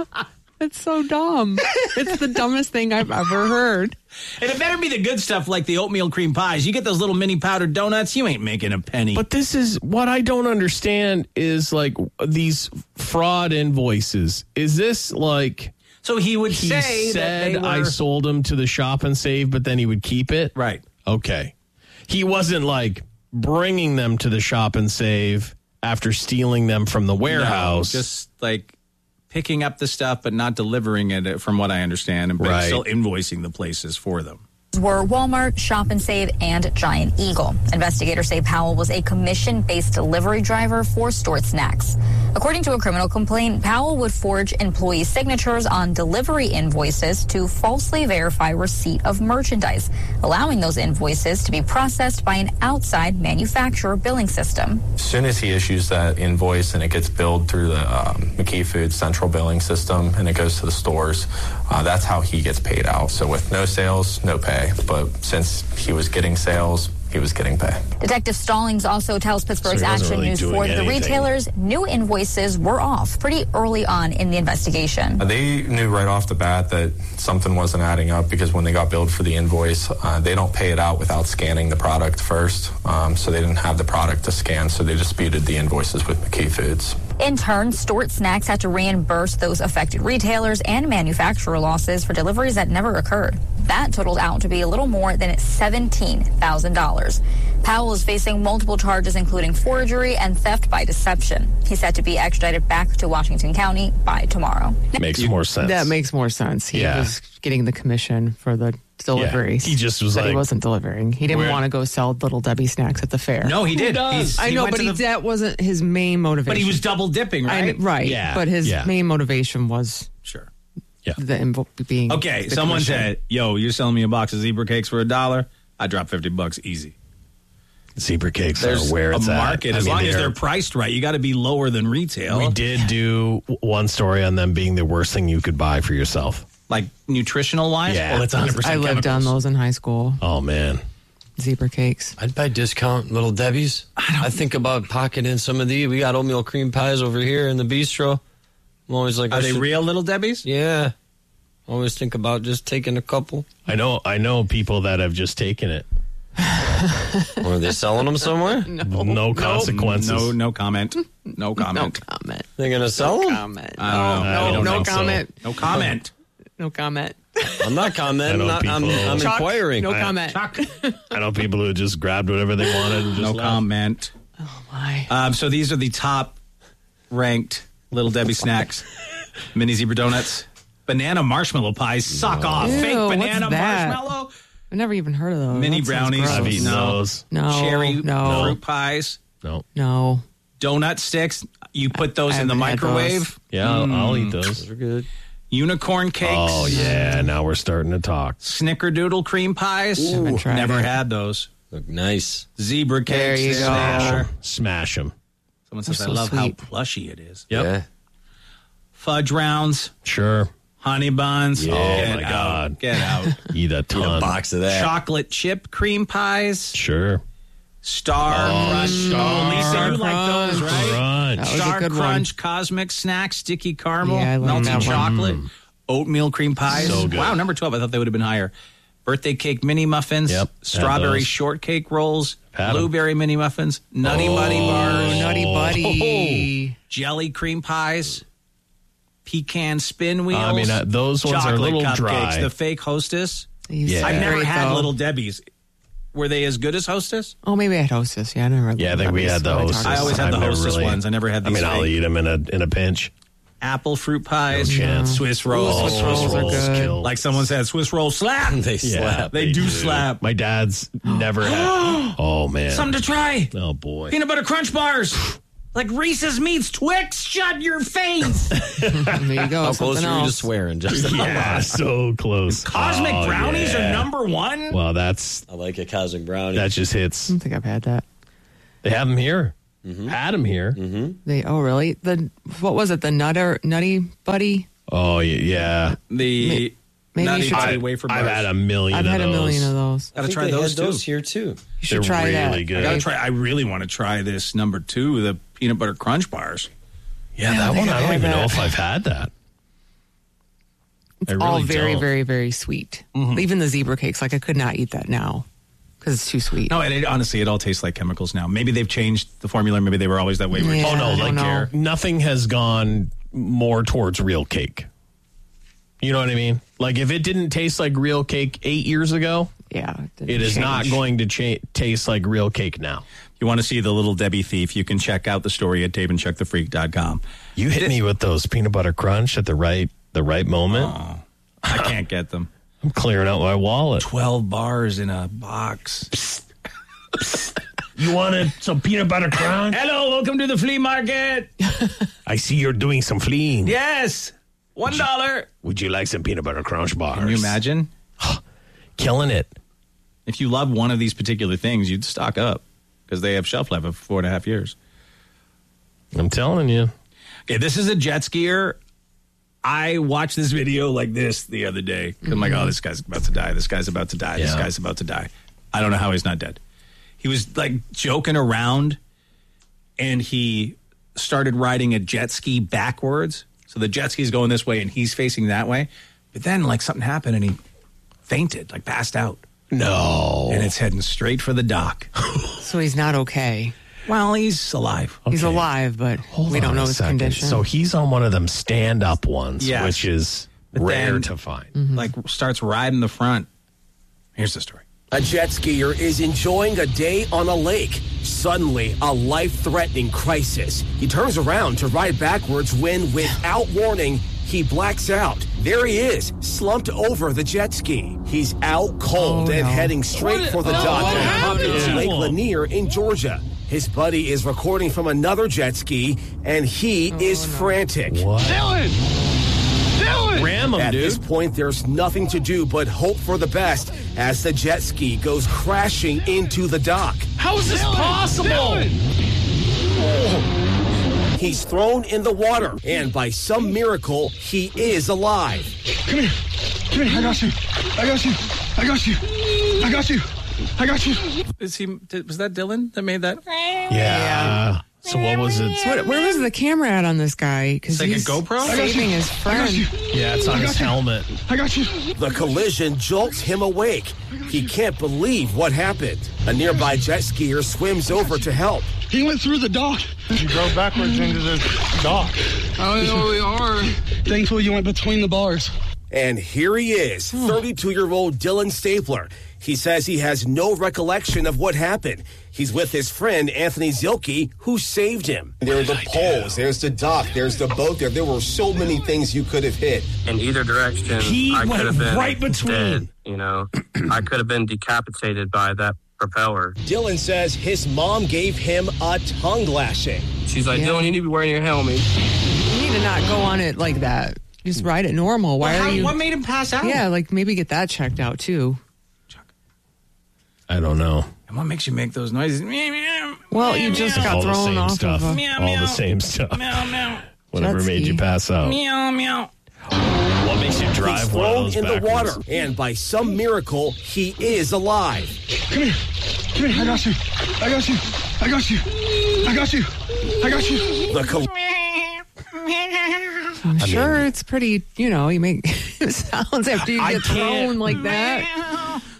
Speaker 4: It's so dumb. It's the dumbest thing I've ever heard.
Speaker 1: And it better be the good stuff like the oatmeal cream pies. You get those little mini powdered donuts, you ain't making a penny.
Speaker 2: But this is what I don't understand is like these fraud invoices. Is this like
Speaker 1: so he would
Speaker 2: he
Speaker 1: say that
Speaker 2: said
Speaker 1: they were...
Speaker 2: I sold them to the Shop and Save, but then he would keep it?
Speaker 1: Right.
Speaker 2: Okay. He wasn't like bringing them to the Shop and Save after stealing them from the warehouse.
Speaker 1: No, just like picking up the stuff but not delivering it, from what I understand, and but
Speaker 2: Right.
Speaker 1: still invoicing the places for them.
Speaker 13: Were Walmart, Shop and Save, and Giant Eagle. Investigators say Powell was a commission-based delivery driver for Stored Snacks. According to a criminal complaint, Powell would forge employee signatures on delivery invoices to falsely verify receipt of merchandise, allowing those invoices to be processed by an outside manufacturer billing system.
Speaker 14: As soon as he issues that invoice and it gets billed through the um, McKee Foods central billing system and it goes to the stores, uh, that's how he gets paid out. So with no sales, no pay. But since he was getting sales, he was getting pay.
Speaker 13: Detective Stallings also tells Pittsburgh's
Speaker 14: So he wasn't
Speaker 13: Action
Speaker 14: really
Speaker 13: News
Speaker 14: doing
Speaker 13: for the
Speaker 14: anything.
Speaker 13: retailers new invoices were off pretty early on in the investigation.
Speaker 14: Uh, They knew right off the bat that something wasn't adding up because when they got billed for the invoice, uh, they don't pay it out without scanning the product first. Um, so they didn't have the product to scan, so they disputed the invoices with McKee Foods.
Speaker 13: In turn, Stored Snacks had to reimburse those affected retailers and manufacturer losses for deliveries that never occurred. That totaled out to be a little more than seventeen thousand dollars. Powell is facing multiple charges, including forgery and theft by deception. He's set to be extradited back to Washington County by tomorrow.
Speaker 2: Makes more sense.
Speaker 4: That makes more sense. He
Speaker 2: Yeah.
Speaker 4: was getting the commission for the deliveries.
Speaker 2: Yeah, he just was
Speaker 4: but he
Speaker 2: like-
Speaker 4: wasn't delivering. He didn't
Speaker 2: Where-
Speaker 4: want to go sell Little Debbie snacks at the fair.
Speaker 1: No, he did.
Speaker 4: Who does?
Speaker 1: He's-
Speaker 4: I
Speaker 1: he
Speaker 4: know,
Speaker 1: went
Speaker 4: but
Speaker 1: to
Speaker 4: he,
Speaker 1: the-
Speaker 4: that wasn't his main motivation.
Speaker 1: But he was double dipping,
Speaker 4: I
Speaker 1: right?
Speaker 4: kn- right.
Speaker 1: Yeah.
Speaker 4: But his
Speaker 1: Yeah.
Speaker 4: main motivation was
Speaker 1: Sure.
Speaker 2: Yeah.
Speaker 4: the invo- being
Speaker 1: Okay,
Speaker 4: the
Speaker 1: someone
Speaker 4: commission.
Speaker 1: said, yo, you're selling me a box of zebra cakes for a dollar? I drop fifty bucks easy.
Speaker 2: Zebra cakes
Speaker 1: There's
Speaker 2: are where it's
Speaker 1: a
Speaker 2: at.
Speaker 1: market.
Speaker 2: I
Speaker 1: As
Speaker 2: mean,
Speaker 1: long as
Speaker 2: they're-
Speaker 1: they're priced right, you got to be lower than retail.
Speaker 2: We did do one story on them being the worst thing you could buy for yourself.
Speaker 1: Like nutritional wise?
Speaker 2: Yeah.
Speaker 1: Well, it's one hundred percent
Speaker 4: I lived on those in high school.
Speaker 2: Oh, man.
Speaker 4: Zebra cakes.
Speaker 11: I'd buy discount Little Debbie's. I, think about pocketing some of these. We got oatmeal cream pies over here in the bistro. I'm always like,
Speaker 1: Are
Speaker 11: I
Speaker 1: they
Speaker 11: should-
Speaker 1: real Little Debbie's?
Speaker 11: Yeah. Always think about just taking a couple.
Speaker 2: I know I know people that have just taken it.
Speaker 11: Or are they selling them somewhere?
Speaker 4: No,
Speaker 2: no consequences.
Speaker 1: No, no comment. No comment.
Speaker 4: No comment.
Speaker 11: They're going to sell them?
Speaker 4: Comment.
Speaker 1: I don't know.
Speaker 4: No,
Speaker 1: I don't
Speaker 4: no
Speaker 1: think so.
Speaker 4: comment.
Speaker 1: No comment.
Speaker 4: No comment.
Speaker 11: I'm not commenting.
Speaker 2: I know
Speaker 11: I'm, I'm,
Speaker 2: people-
Speaker 11: I'm
Speaker 4: Chuck,
Speaker 11: inquiring.
Speaker 4: no
Speaker 11: I-
Speaker 4: comment.
Speaker 2: I know people who just grabbed whatever they wanted and just
Speaker 1: No
Speaker 2: left.
Speaker 1: comment.
Speaker 4: Oh, my.
Speaker 1: Um, so these are the top ranked Little Debbie snacks. Mini zebra donuts. Banana marshmallow pies. Suck off.
Speaker 4: Ew,
Speaker 1: Fake
Speaker 4: what's
Speaker 1: banana
Speaker 4: that?
Speaker 1: marshmallow.
Speaker 4: I've never even heard of those.
Speaker 1: Mini
Speaker 4: That sounds
Speaker 1: brownies.
Speaker 4: gross.
Speaker 2: I've eaten
Speaker 1: No.
Speaker 2: those.
Speaker 4: No.
Speaker 1: Cherry
Speaker 4: no.
Speaker 1: fruit pies.
Speaker 2: No.
Speaker 4: No.
Speaker 1: Donut sticks. You put those
Speaker 4: I
Speaker 1: in the
Speaker 4: haven't had
Speaker 1: microwave.
Speaker 4: those.
Speaker 2: Yeah, I'll, I'll eat those.
Speaker 11: Those are good.
Speaker 1: Unicorn cakes.
Speaker 2: Oh, yeah. Now we're starting to talk.
Speaker 1: Snickerdoodle cream pies.
Speaker 4: Haven't tried
Speaker 1: Never
Speaker 4: it.
Speaker 1: had those.
Speaker 11: Look nice.
Speaker 1: Zebra
Speaker 4: There
Speaker 1: cakes.
Speaker 4: you go.
Speaker 2: Smash
Speaker 1: there.
Speaker 2: 'em. Smash them.
Speaker 1: Someone says,
Speaker 4: They're
Speaker 1: I
Speaker 4: so
Speaker 1: love
Speaker 4: sweet.
Speaker 1: how plushy it is.
Speaker 2: Yep.
Speaker 11: Yeah.
Speaker 1: Fudge rounds.
Speaker 2: Sure.
Speaker 1: Honey buns.
Speaker 2: Yeah.
Speaker 1: Oh,
Speaker 2: Oh,
Speaker 1: get
Speaker 2: my
Speaker 1: out.
Speaker 2: God.
Speaker 1: Get out.
Speaker 2: Eat a ton.
Speaker 11: a box of that.
Speaker 1: Chocolate chip cream pies.
Speaker 2: Sure.
Speaker 1: Star
Speaker 2: Oh,
Speaker 1: Crunch.
Speaker 2: Star
Speaker 1: Oh, Lisa, you like those,
Speaker 2: Crunch.
Speaker 1: right?
Speaker 2: Crunch. That was
Speaker 1: Star
Speaker 4: a good
Speaker 1: Crunch, Cosmic Snack, Sticky Caramel,
Speaker 4: Yeah, I like
Speaker 1: Melted
Speaker 4: that one.
Speaker 1: Chocolate,
Speaker 2: Mm.
Speaker 1: Oatmeal Cream Pies.
Speaker 2: So good.
Speaker 1: Wow, number twelve. I thought they would have been higher. Birthday Cake Mini Muffins.
Speaker 2: Yep, had
Speaker 1: Strawberry
Speaker 2: those.
Speaker 1: Shortcake Rolls.
Speaker 2: Had 'em.
Speaker 1: Blueberry Mini Muffins. Nutty
Speaker 2: Oh,
Speaker 1: Buddy Bars.
Speaker 4: Nutty Buddy.
Speaker 1: Jelly Cream Pies. Pecan Spin Wheels.
Speaker 2: I mean, uh, those ones are a
Speaker 1: chocolate
Speaker 2: little
Speaker 1: cupcakes,
Speaker 2: dry.
Speaker 1: The fake Hostess.
Speaker 4: He's
Speaker 2: Yeah.
Speaker 1: I've never
Speaker 4: great,
Speaker 1: had
Speaker 4: though.
Speaker 1: Little Debbie's. Were they as good as Hostess?
Speaker 4: Oh, maybe I had Hostess. Yeah, I never.
Speaker 2: Yeah, I think we had the Hostess.
Speaker 1: I always had the
Speaker 2: I've never
Speaker 1: Hostess
Speaker 2: really-
Speaker 1: ones. I never had
Speaker 2: I
Speaker 1: these
Speaker 2: mean, I'll
Speaker 1: fake.
Speaker 2: eat them in a in a pinch.
Speaker 1: Apple fruit pies,
Speaker 2: No chance.
Speaker 1: Swiss rolls.
Speaker 4: Ooh, Swiss rolls are good.
Speaker 2: kill.
Speaker 1: Like someone said, Swiss roll slap.
Speaker 11: They
Speaker 2: Yeah,
Speaker 11: slap.
Speaker 1: They do slap.
Speaker 2: My dad's never had. Oh man.
Speaker 1: Something to try.
Speaker 2: Oh boy.
Speaker 1: Peanut butter crunch bars. Like Reese's meets Twix. Shut your face.
Speaker 4: There you go.
Speaker 11: How close
Speaker 4: something
Speaker 11: are you to
Speaker 4: else.
Speaker 11: swearing? Just
Speaker 2: Yeah, so close.
Speaker 1: Cosmic
Speaker 2: Oh,
Speaker 1: brownies
Speaker 2: yeah.
Speaker 1: are number one.
Speaker 2: Well, that's
Speaker 11: I like a cosmic brownie.
Speaker 2: that just hits.
Speaker 4: I don't think I've had that.
Speaker 2: They have them here.
Speaker 11: Mm-hmm.
Speaker 2: Had them here.
Speaker 4: They oh really? The what was it? The nutter nutty buddy?
Speaker 2: Oh yeah. yeah.
Speaker 1: The
Speaker 4: Maybe
Speaker 1: Nutty
Speaker 4: you should.
Speaker 1: Buddy
Speaker 2: I,
Speaker 1: wafer
Speaker 2: I've
Speaker 1: bars.
Speaker 2: had a million.
Speaker 4: I've
Speaker 2: of
Speaker 4: had a
Speaker 2: those.
Speaker 4: million of those.
Speaker 1: Gotta
Speaker 11: think
Speaker 1: try
Speaker 11: they
Speaker 1: those
Speaker 11: had
Speaker 1: too.
Speaker 11: those here too.
Speaker 4: You should
Speaker 2: They're
Speaker 4: try that.
Speaker 2: really good.
Speaker 1: I gotta try. I really want to try this number two, the peanut butter crunch bars.
Speaker 2: Yeah,
Speaker 4: Yeah,
Speaker 2: that
Speaker 4: I
Speaker 2: one.
Speaker 4: think
Speaker 2: I
Speaker 4: I've
Speaker 2: don't
Speaker 4: had
Speaker 2: even know
Speaker 4: that.
Speaker 2: if I've had that.
Speaker 4: It's
Speaker 2: I
Speaker 4: all
Speaker 2: really
Speaker 4: very,
Speaker 2: don't.
Speaker 4: very, very sweet. Even the zebra cakes, like I could not eat that now because it's too sweet.
Speaker 1: No, and it, honestly, it all tastes like chemicals now. Maybe they've changed the formula. Maybe they were always that way.
Speaker 4: Yeah.
Speaker 2: Oh no,
Speaker 4: I
Speaker 2: like
Speaker 4: don't know.
Speaker 2: nothing has gone more towards real cake. You know what I mean? Like if it didn't taste like real cake eight years ago,
Speaker 4: Yeah, didn't
Speaker 2: it is not
Speaker 4: change.
Speaker 2: going to cha- taste like real cake now.
Speaker 1: You want to see the Little Debbie thief? You can check out the story at dave and chuck the freak dot com.
Speaker 2: You hit me with those peanut butter crunch at the right the right moment.
Speaker 1: Oh, I can't get them.
Speaker 2: I'm clearing out my wallet.
Speaker 1: Twelve bars in a box.
Speaker 2: You wanted some peanut butter crunch?
Speaker 1: Hello, welcome to the flea market.
Speaker 2: I see you're doing some fleeing.
Speaker 1: Yes, one dollar.
Speaker 2: Would you like some peanut butter crunch bars?
Speaker 1: Can you imagine?
Speaker 2: Killing it.
Speaker 1: If you love one of these particular things, you'd stock up because they have shelf life of four and a half years.
Speaker 2: I'm telling you.
Speaker 1: Okay, this is a jet skier. I watched this video like this the other day. I'm like, oh, this guy's about to die. This guy's about to die. This
Speaker 2: Yeah.
Speaker 1: guy's about to die. I don't know how he's not dead. He was like joking around and he started riding a jet ski backwards. So the jet ski's going this way and he's facing that way. But then like something happened and he fainted, like passed out.
Speaker 2: No.
Speaker 1: And it's heading straight for the dock.
Speaker 4: So he's not okay.
Speaker 1: Well, he's alive.
Speaker 4: He's
Speaker 2: Okay.
Speaker 4: alive, but
Speaker 2: Hold
Speaker 4: we don't
Speaker 2: on
Speaker 4: know
Speaker 2: a
Speaker 4: his
Speaker 2: second.
Speaker 4: condition.
Speaker 2: So he's on one of them stand-up ones,
Speaker 1: Yes.
Speaker 2: which is
Speaker 1: But
Speaker 2: rare
Speaker 1: then-
Speaker 2: to find.
Speaker 1: Like starts riding the front. Here's the story.
Speaker 15: A jet skier is enjoying a day on a lake. Suddenly, a life-threatening crisis. He turns around to ride backwards when, without warning, he blacks out. There he is, slumped over the jet ski. He's out cold
Speaker 4: Oh,
Speaker 15: and
Speaker 4: no.
Speaker 15: heading straight
Speaker 2: What-
Speaker 15: for the
Speaker 2: no,
Speaker 15: dock
Speaker 2: what
Speaker 15: on
Speaker 2: happened
Speaker 15: popular
Speaker 2: to
Speaker 15: Lake
Speaker 2: him?
Speaker 15: Lanier in Georgia. His buddy is recording from another jet ski, and he
Speaker 4: Oh,
Speaker 15: is frantic.
Speaker 2: What? Ram him,
Speaker 15: At
Speaker 2: dude.
Speaker 15: this point, there's nothing to do but hope for the best as the jet ski goes crashing into the dock.
Speaker 2: How is this possible?
Speaker 15: He's thrown in the water, and by some miracle, he is alive.
Speaker 7: Come here. Come here. I got you. I got you. I got you. I got you. I got you.
Speaker 1: Is he? Did, was that Dylan that made that?
Speaker 2: Yeah. So what was it?
Speaker 4: What, where was the camera at on this guy? Because
Speaker 1: Like a
Speaker 4: he's
Speaker 1: GoPro?
Speaker 4: saving his friend.
Speaker 2: Yeah, it's on his helmet.
Speaker 7: I got you.
Speaker 15: The collision jolts him awake. He can't believe what happened. A nearby jet skier swims over to help.
Speaker 7: He went through the dock. He drove backwards into the dock. I know we are. Thankfully, you went between the bars.
Speaker 15: And here he is, thirty-two-year-old Dylan Stapler. He says he has no recollection of what happened. He's with his friend Anthony Zilke, who saved him.
Speaker 16: There are the poles, there's the dock, there's the boat there. There were so many things you could have hit.
Speaker 17: In either direction,
Speaker 2: He
Speaker 17: I could
Speaker 2: went
Speaker 17: have been
Speaker 2: right between.
Speaker 17: dead, you know, I could have been decapitated by that propeller.
Speaker 15: Dylan says his mom gave him a tongue lashing.
Speaker 17: She's like,
Speaker 4: Yeah.
Speaker 17: Dylan, you need to be wearing your helmet.
Speaker 4: You need to not go on it like that. Just ride it normal. Why
Speaker 1: Well,
Speaker 4: are
Speaker 1: how-
Speaker 4: you?
Speaker 1: What made him pass out?
Speaker 4: Yeah, like maybe get that checked out too.
Speaker 2: I don't know.
Speaker 1: And what makes you make those noises? Meow, meow,
Speaker 4: Well, you
Speaker 1: meow,
Speaker 4: just
Speaker 1: meow,
Speaker 4: got
Speaker 2: All the
Speaker 4: thrown
Speaker 2: same
Speaker 4: off
Speaker 2: stuff.
Speaker 4: of a
Speaker 1: Meow,
Speaker 2: All
Speaker 1: meow.
Speaker 2: the same stuff.
Speaker 1: meow, meow,
Speaker 2: Whatever
Speaker 4: Jet
Speaker 2: made
Speaker 4: ski.
Speaker 2: you pass out.
Speaker 1: meow, meow.
Speaker 2: What makes you drive
Speaker 15: He's
Speaker 2: one of
Speaker 15: thrown
Speaker 2: those
Speaker 15: in the
Speaker 2: backwards?
Speaker 15: water, and by some miracle, he is alive.
Speaker 7: Come here. Come here. I got you. I got you. I got you. I got you. I got you.
Speaker 15: The col-
Speaker 4: I'm
Speaker 2: I
Speaker 4: sure
Speaker 2: mean-
Speaker 4: it's pretty, you know, you make sounds after you
Speaker 2: I
Speaker 4: get
Speaker 2: can't-
Speaker 4: thrown like that.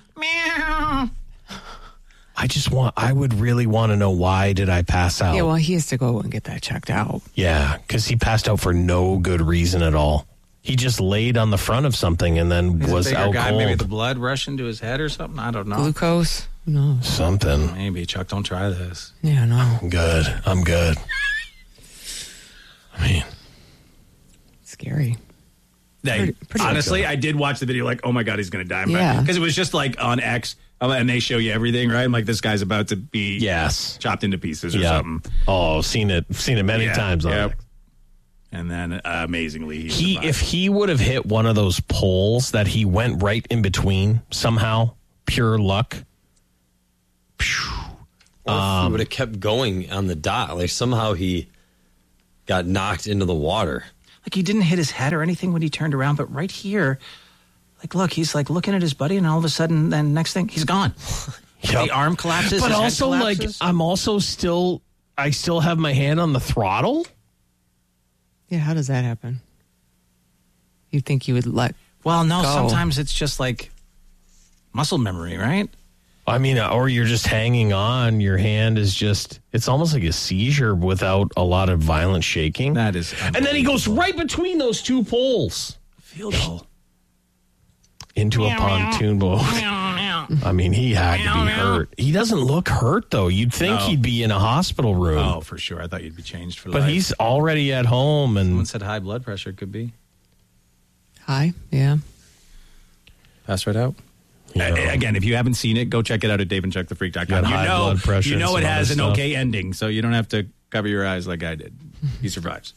Speaker 2: I just want, I would really want to know why did I pass out?
Speaker 4: Yeah, well, he has to go and get that checked out.
Speaker 2: Yeah, because he passed out for no good reason at all. He just laid on the front of something and then
Speaker 1: He's
Speaker 2: was
Speaker 1: a bigger
Speaker 2: out
Speaker 1: guy,
Speaker 2: cold.
Speaker 1: maybe the blood rushing to his head or something. I don't know.
Speaker 4: Glucose? Who knows?
Speaker 2: Something.
Speaker 1: Maybe, Chuck, don't try this.
Speaker 4: Yeah, no.
Speaker 2: I'm good. I'm good. I mean,
Speaker 4: Scary.
Speaker 1: They,
Speaker 4: Pretty- pretty
Speaker 1: honestly,
Speaker 4: good.
Speaker 1: I did watch the video like, oh my God, he's going to die.
Speaker 4: Yeah.
Speaker 1: Because it was just like on X, um, and they show you everything, right? I'm like, this guy's about to be
Speaker 2: yes.
Speaker 1: chopped into pieces or
Speaker 2: Yeah.
Speaker 1: something.
Speaker 2: Oh, seen it. Seen it many
Speaker 1: Yeah,
Speaker 2: times. On
Speaker 1: yep.
Speaker 2: it.
Speaker 1: And then, uh, amazingly, he,
Speaker 2: He,
Speaker 1: survived.
Speaker 2: if he would have hit one of those poles that he went right in between somehow, pure luck.
Speaker 11: Or if he would have kept going on the dot. Like somehow he got knocked into the water.
Speaker 1: Like he didn't hit his head or anything when he turned around, but right here, like, look, he's like looking at his buddy, and all of a sudden, then next thing, he's gone.
Speaker 2: Yep.
Speaker 1: The arm collapses.
Speaker 2: But
Speaker 1: his head
Speaker 2: also, like,
Speaker 1: collapses.
Speaker 2: I'm also still, I still have my hand on the throttle.
Speaker 4: Yeah, how does that happen? You'd think you would let
Speaker 1: well, no,
Speaker 4: go.
Speaker 1: sometimes it's just like muscle memory, right?
Speaker 2: I mean, or you're just hanging on. Your hand is just, it's almost like a seizure without a lot of violent shaking.
Speaker 1: That is.
Speaker 2: And then he goes right between those two poles.
Speaker 1: Field goal.
Speaker 2: Into a pontoon boat. I mean, he had to be hurt. He doesn't look hurt, though. You'd think
Speaker 1: No.
Speaker 2: he'd be in a hospital room.
Speaker 1: Oh, for sure. I thought you'd be changed for
Speaker 2: But
Speaker 1: life.
Speaker 2: he's already at home.
Speaker 1: Someone
Speaker 2: And
Speaker 1: said high blood pressure could be.
Speaker 4: Hi, yeah.
Speaker 1: Pass right out.
Speaker 2: you know,
Speaker 1: Uh, again, if you haven't seen it, go check it out at dave and chuck the freak dot com.
Speaker 2: Got
Speaker 1: You
Speaker 2: high
Speaker 1: know,
Speaker 2: blood pressure
Speaker 1: you
Speaker 2: and
Speaker 1: know it
Speaker 2: some
Speaker 1: has an
Speaker 2: other stuff.
Speaker 1: okay ending, so you don't have to cover your eyes like I did. He survives.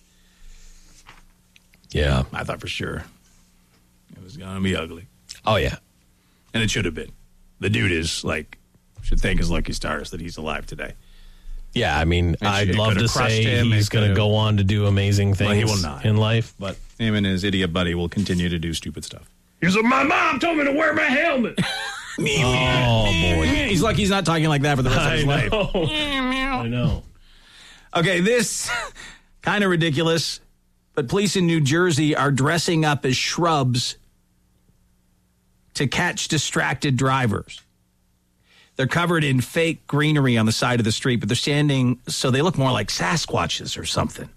Speaker 2: yeah.
Speaker 1: I thought for sure it was going to be ugly.
Speaker 2: Oh, yeah.
Speaker 1: And it should have been. The dude is like, should thank his lucky stars that he's alive today.
Speaker 2: Yeah, I mean,
Speaker 1: It
Speaker 2: I'd
Speaker 1: could
Speaker 2: love
Speaker 1: have
Speaker 2: to
Speaker 1: crushed
Speaker 2: say
Speaker 1: him,
Speaker 2: he's
Speaker 1: it
Speaker 2: going to
Speaker 1: could have-
Speaker 2: go on to do amazing things
Speaker 1: Well, he will not.
Speaker 2: in life, but
Speaker 1: Him and his idiot buddy will continue to do stupid stuff.
Speaker 2: he's like, my mom told me to wear my helmet. oh, boy.
Speaker 1: He's like he's not talking like that for the rest of his life.
Speaker 2: I know.
Speaker 1: Okay, this kind of ridiculous, but police in New Jersey are dressing up as shrubs to catch distracted drivers. They're covered in fake greenery on the side of the street, but they're standing so they look more like Sasquatches or something.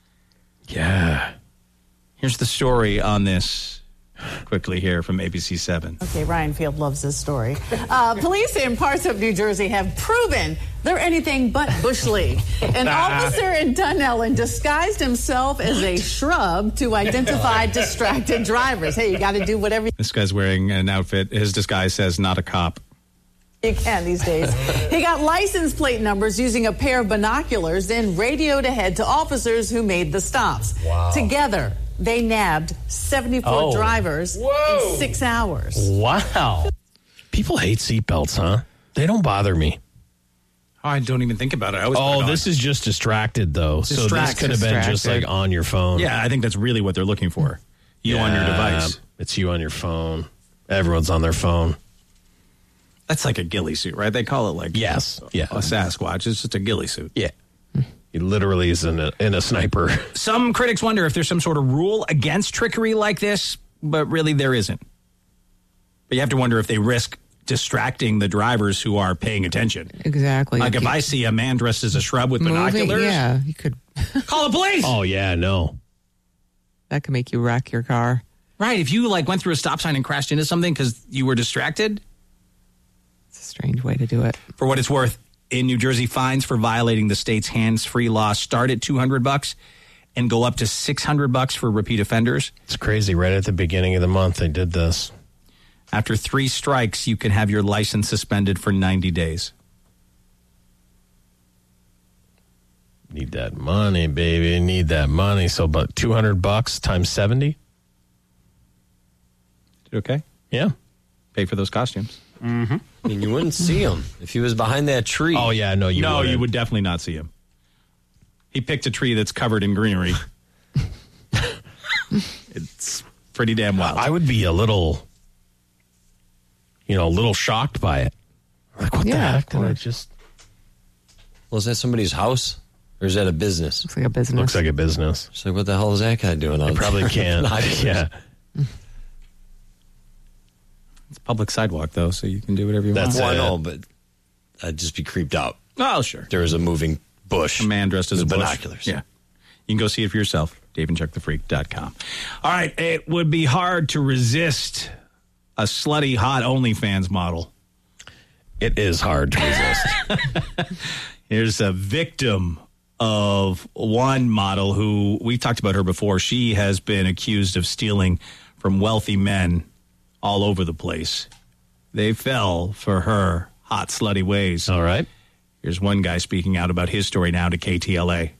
Speaker 2: Yeah.
Speaker 1: Here's the story on this quickly here from A B C seven.
Speaker 18: Okay, Ryan Field loves this story. Uh, police in parts of New Jersey have proven they're anything but Bush League. An officer in Dunellen disguised himself as a shrub to identify distracted drivers. Hey, you got to do whatever
Speaker 1: This guy's wearing an outfit. His disguise says not a cop.
Speaker 18: you can these days. He got license plate numbers using a pair of binoculars, then radioed ahead to officers who made the stops.
Speaker 2: Wow.
Speaker 18: Together, they nabbed seventy-four
Speaker 2: Oh.
Speaker 18: drivers
Speaker 2: Whoa.
Speaker 18: in six hours.
Speaker 2: Wow. People hate seatbelts, huh? They don't bother me.
Speaker 1: Oh, I don't even think about it. I always put it
Speaker 2: Oh,
Speaker 1: on.
Speaker 2: this is just distracted, though. so this
Speaker 1: Distract-
Speaker 2: could have been just like
Speaker 1: distracted.
Speaker 2: on your phone.
Speaker 1: Yeah, I think that's really what they're looking for. You on your
Speaker 2: Yeah,
Speaker 1: device.
Speaker 2: It's you on your phone. Everyone's on their phone.
Speaker 1: That's like a ghillie suit, right? They call it like
Speaker 2: Yes. Yeah.
Speaker 1: a Sasquatch. It's just a ghillie suit.
Speaker 2: Yeah. He literally is in a, in a sniper.
Speaker 1: Some critics wonder if there's some sort of rule against trickery like this, but really there isn't. But you have to wonder if they risk distracting the drivers who are paying attention.
Speaker 4: Exactly.
Speaker 1: Like if
Speaker 4: Keep
Speaker 1: I see a man dressed as a shrub with
Speaker 4: moving,
Speaker 1: binoculars,
Speaker 4: yeah, you could.
Speaker 1: call the police.
Speaker 2: Oh, yeah, no.
Speaker 4: That could make you wreck your car.
Speaker 1: Right. If you like went through a stop sign and crashed into something because you were distracted.
Speaker 4: It's a strange way to do it.
Speaker 1: For what it's worth, in New Jersey, fines for violating the state's hands-free law start at two hundred bucks and go up to six hundred bucks for repeat offenders.
Speaker 2: It's crazy. Right at the beginning of the month, they did this.
Speaker 1: After three strikes, you can have your license suspended for ninety days.
Speaker 2: Need that money, baby. Need that money. So about two hundred bucks times seventy.
Speaker 1: Okay.
Speaker 2: Yeah.
Speaker 1: Pay for those costumes.
Speaker 11: Mm-hmm. I mean, you wouldn't see him if he was behind that tree.
Speaker 2: Oh, yeah, no, you
Speaker 1: no,
Speaker 2: wouldn't.
Speaker 1: you would definitely not see him. He picked a tree that's covered in greenery. It's pretty damn wild.
Speaker 2: I would be a little, you know, a little shocked by it. Like, what
Speaker 4: Yeah,
Speaker 2: the
Speaker 4: of
Speaker 2: heck did I
Speaker 4: course.
Speaker 2: just...
Speaker 11: Well, is that somebody's house? Or is that a business?
Speaker 4: Looks like a business.
Speaker 2: Looks like a business.
Speaker 11: It's like, what the hell is that guy doing?
Speaker 2: I
Speaker 11: out
Speaker 2: probably
Speaker 11: there?
Speaker 2: can't.
Speaker 11: Not-
Speaker 2: Yeah.
Speaker 1: It's a public sidewalk, though, so you can do whatever you
Speaker 2: That's
Speaker 1: want.
Speaker 11: Well, I
Speaker 2: it.
Speaker 11: know, but I'd just be creeped out.
Speaker 1: Oh, sure.
Speaker 11: There is a moving bush.
Speaker 1: A man dressed as a
Speaker 11: with
Speaker 1: bush.
Speaker 11: binoculars.
Speaker 1: Yeah. You can go see it for yourself. Dave and Chuck the Freak dot com. All right. It would be hard to resist a slutty, hot OnlyFans model.
Speaker 2: It is hard to resist.
Speaker 1: Here's a victim of one model who, we've talked about her before. She has been accused of stealing from wealthy men all over the place. They fell for her hot, slutty ways.
Speaker 2: All right.
Speaker 1: Here's one guy speaking out about his story now to K T L A.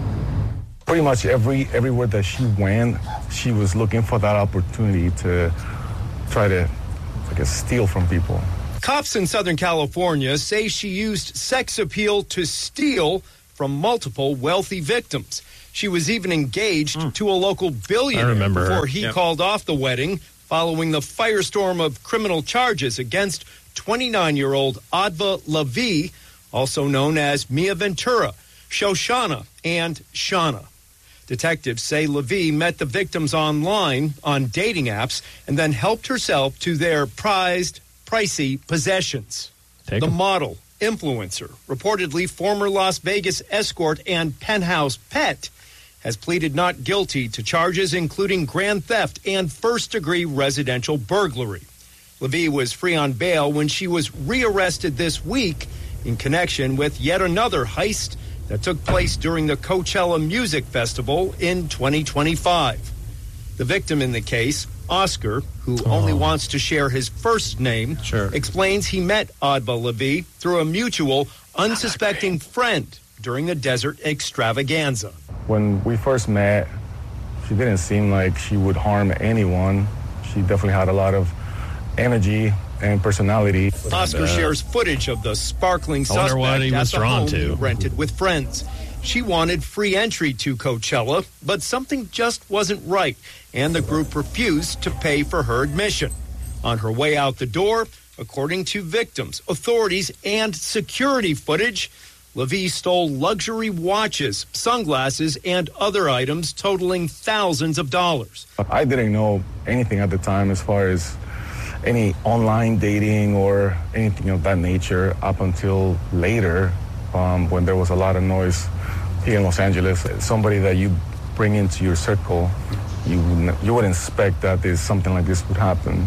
Speaker 19: Pretty much every everywhere that she went, she was looking for that opportunity to try to, I guess, steal from people.
Speaker 20: Cops in Southern California say she used sex appeal to steal from multiple wealthy victims. She was even engaged mm. to a local billionaire
Speaker 2: I remember
Speaker 20: before
Speaker 2: her.
Speaker 20: he
Speaker 2: Yep.
Speaker 20: called off the wedding following the firestorm of criminal charges against twenty-nine-year-old Adva Lavi, also known as Mia Ventura, Shoshana, and Shauna. Detectives say Lavi met the victims online on dating apps and then helped herself to their prized, pricey possessions.
Speaker 2: Take
Speaker 20: the
Speaker 2: 'em.
Speaker 20: model, influencer, reportedly former Las Vegas escort and penthouse pet, has pleaded not guilty to charges including grand theft and first-degree residential burglary. Lavi was free on bail when she was rearrested this week in connection with yet another heist that took place during the Coachella Music Festival in twenty twenty-five. The victim in the case, Oscar, who oh. only wants to share his first name,
Speaker 1: sure.
Speaker 20: explains he met Adva Lavi through a mutual, unsuspecting friend during a desert extravaganza.
Speaker 19: When we first met, she didn't seem like she would harm anyone. She definitely had a lot of energy and personality.
Speaker 20: Oscar
Speaker 19: uh,
Speaker 20: shares footage of the sparkling
Speaker 2: I wonder
Speaker 20: suspect
Speaker 2: what he
Speaker 20: at
Speaker 2: was
Speaker 20: the
Speaker 2: drawn
Speaker 20: home
Speaker 2: to.
Speaker 20: he rented with friends. She wanted free entry to Coachella, but something just wasn't right, and the group refused to pay for her admission. On her way out the door, according to victims, authorities, and security footage, Lavi stole luxury watches, sunglasses, and other items totaling thousands of dollars.
Speaker 19: I didn't know anything at the time as far as any online dating or anything of that nature up until later um, when there was a lot of noise here in Los Angeles. Somebody that you bring into your circle, you wouldn't, you wouldn't expect that this, something like this would happen.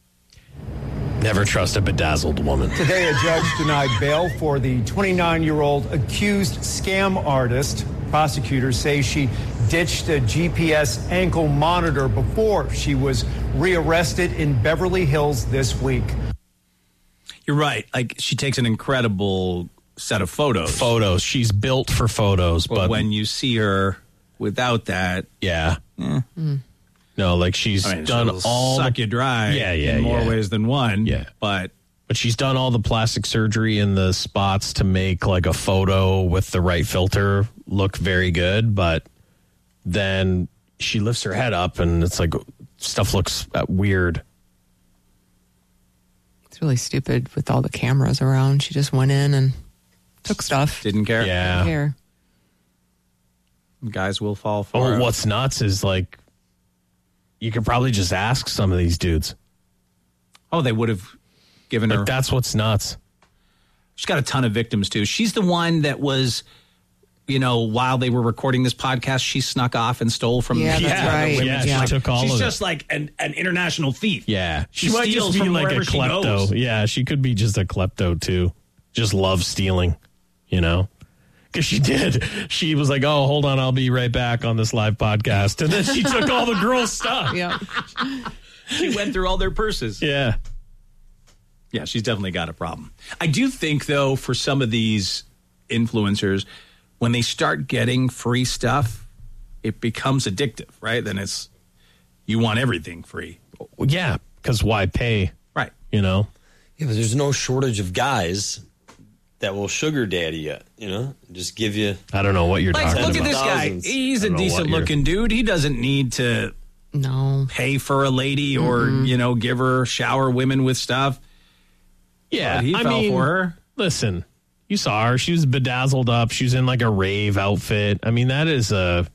Speaker 2: Never trust a bedazzled woman.
Speaker 20: Today, a judge denied bail for the twenty-nine-year-old accused scam artist. Prosecutors say she ditched a G P S ankle monitor before she was rearrested in Beverly Hills this week.
Speaker 1: You're right. Like, she takes an incredible set of photos.
Speaker 2: Photos. She's built for photos.
Speaker 1: But,
Speaker 2: But,
Speaker 1: when you see her without that,
Speaker 2: yeah.
Speaker 1: eh.
Speaker 4: Mm.
Speaker 2: No, like she's
Speaker 1: I mean,
Speaker 2: done
Speaker 1: she'll
Speaker 2: all
Speaker 1: suck
Speaker 2: the,
Speaker 1: you dry
Speaker 2: yeah, yeah,
Speaker 1: in more
Speaker 2: yeah.
Speaker 1: ways than one.
Speaker 2: Yeah.
Speaker 1: But
Speaker 2: But she's done all the plastic surgery in the spots to make like a photo with the right filter look very good. But then she lifts her head up and it's like stuff looks uh, weird.
Speaker 4: It's really stupid with all the cameras around. She just went in and took stuff.
Speaker 1: didn't care.
Speaker 2: Yeah.
Speaker 4: Didn't care.
Speaker 1: Guys will fall for
Speaker 2: Oh,
Speaker 1: it.
Speaker 2: what's nuts is like you could probably just ask some of these dudes.
Speaker 1: Oh, they would have given
Speaker 2: Like
Speaker 1: her.
Speaker 2: that's what's nuts.
Speaker 1: She's got a ton of victims, too. She's the one that was, you know, while they were recording this podcast, she snuck off and stole from
Speaker 4: Yeah,
Speaker 1: the
Speaker 4: that's
Speaker 1: yeah,
Speaker 4: right.
Speaker 1: the women.
Speaker 2: Yeah,
Speaker 1: She's
Speaker 2: she
Speaker 1: like-
Speaker 2: took all
Speaker 1: She's
Speaker 2: of it.
Speaker 1: just like an, an international thief.
Speaker 2: Yeah.
Speaker 1: She
Speaker 2: She, might
Speaker 1: steals
Speaker 2: just be
Speaker 1: from
Speaker 2: like a
Speaker 1: wherever she
Speaker 2: klepto.
Speaker 1: goes.
Speaker 2: Yeah, she could be just a klepto too. Just loves stealing, you know? Because she did. She was like, oh, hold on, I'll be right back on this live podcast. And then she took all the girls' stuff.
Speaker 4: Yeah.
Speaker 1: She went through all their purses.
Speaker 2: Yeah.
Speaker 1: Yeah, she's definitely got a problem. I do think, though, for some of these influencers, when they start getting free stuff, it becomes addictive, right? Then it's, you want everything free.
Speaker 2: Well, yeah, because why pay?
Speaker 1: Right.
Speaker 2: You know?
Speaker 11: Yeah, but there's no shortage of guys that will sugar daddy you, you know? Just give you...
Speaker 2: I don't know what you're
Speaker 1: Like,
Speaker 2: talking
Speaker 1: look
Speaker 2: about.
Speaker 1: at this guy.
Speaker 11: Thousands.
Speaker 1: He's
Speaker 2: I
Speaker 1: a
Speaker 2: don't know what
Speaker 1: decent
Speaker 2: you're-
Speaker 1: looking dude. He doesn't need to
Speaker 4: No.
Speaker 1: pay for a lady or,
Speaker 4: Mm-mm.
Speaker 1: you know, give her, shower women with stuff.
Speaker 2: Yeah,
Speaker 1: But he
Speaker 2: I
Speaker 1: fell
Speaker 2: mean,
Speaker 1: for her.
Speaker 2: Listen, you saw her. She was bedazzled up. She was in like a rave outfit. I mean, that is a